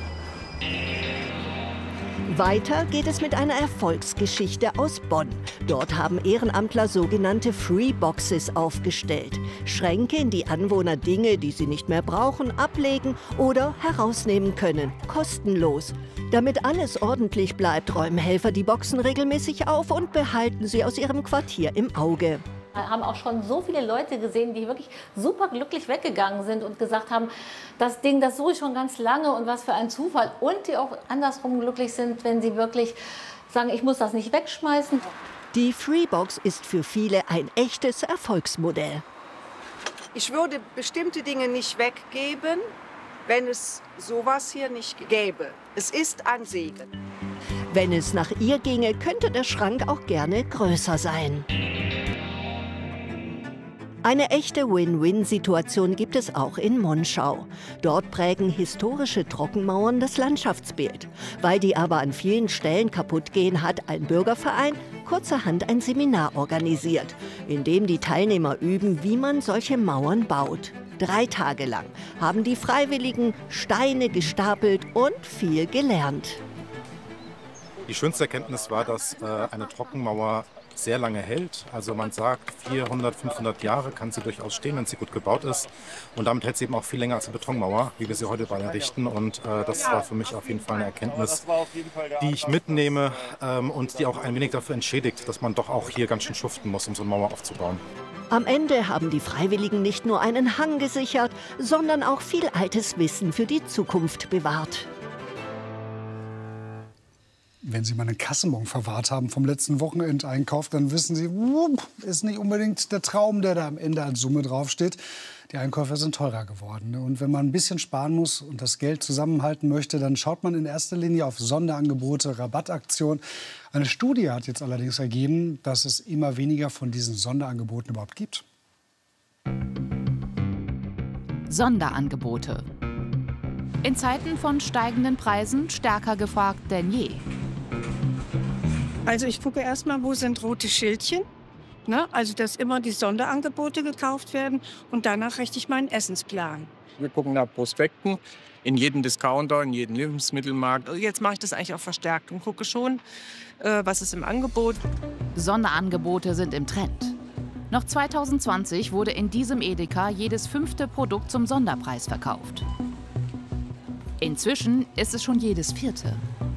Weiter geht es mit einer Erfolgsgeschichte aus Bonn. Dort haben Ehrenamtler sogenannte Freeboxes aufgestellt. Schränke, in die Anwohner Dinge, die sie nicht mehr brauchen, ablegen oder herausnehmen können. Kostenlos. Damit alles ordentlich bleibt, räumen Helfer die Boxen regelmäßig auf und behalten sie aus ihrem Quartier im Auge. Wir haben auch schon so viele Leute gesehen, die wirklich super glücklich weggegangen sind und gesagt haben, das Ding, das suche ich schon ganz lange und was für ein Zufall. Und die auch andersrum glücklich sind, wenn sie wirklich sagen, ich muss das nicht wegschmeißen. Die Freebox ist für viele ein echtes Erfolgsmodell. Ich würde bestimmte Dinge nicht weggeben, wenn es sowas hier nicht gäbe. Es ist ein Segen. Wenn es nach ihr ginge, könnte der Schrank auch gerne größer sein. Eine echte Win-Win-Situation gibt es auch in Monschau. Dort prägen historische Trockenmauern das Landschaftsbild. Weil die aber an vielen Stellen kaputt gehen, hat ein Bürgerverein kurzerhand ein Seminar organisiert, in dem die Teilnehmer üben, wie man solche Mauern baut. 3 Tage lang haben die Freiwilligen Steine gestapelt und viel gelernt. Die schönste Erkenntnis war, dass eine Trockenmauer sehr lange hält. Also man sagt, 400, 500 Jahre kann sie durchaus stehen, wenn sie gut gebaut ist. Und damit hält sie eben auch viel länger als eine Betonmauer, wie wir sie heute bald errichten. Und das war für mich auf jeden Fall eine Erkenntnis, die ich mitnehme und die auch ein wenig dafür entschädigt, dass man doch auch hier ganz schön schuften muss, um so eine Mauer aufzubauen. Am Ende haben die Freiwilligen nicht nur einen Hang gesichert, sondern auch viel altes Wissen für die Zukunft bewahrt. Wenn Sie mal einen Kassenbon verwahrt haben vom letzten Wochenendeinkauf, dann wissen Sie, ist nicht unbedingt der Traum, der da am Ende als Summe draufsteht. Die Einkäufe sind teurer geworden. Und wenn man ein bisschen sparen muss und das Geld zusammenhalten möchte, dann schaut man in erster Linie auf Sonderangebote, Rabattaktionen. Eine Studie hat jetzt allerdings ergeben, dass es immer weniger von diesen Sonderangeboten überhaupt gibt. Sonderangebote. In Zeiten von steigenden Preisen stärker gefragt denn je. Also ich gucke erst mal, wo sind rote Schildchen. Ne? Also dass immer die Sonderangebote gekauft werden und danach richte ich meinen Essensplan. Wir gucken nach Prospekten in jedem Discounter, in jedem Lebensmittelmarkt. Jetzt mache ich das eigentlich auch verstärkt und gucke schon, was ist im Angebot. Sonderangebote sind im Trend. Noch 2020 wurde in diesem Edeka jedes 5. Produkt zum Sonderpreis verkauft. Inzwischen ist es schon jedes 4.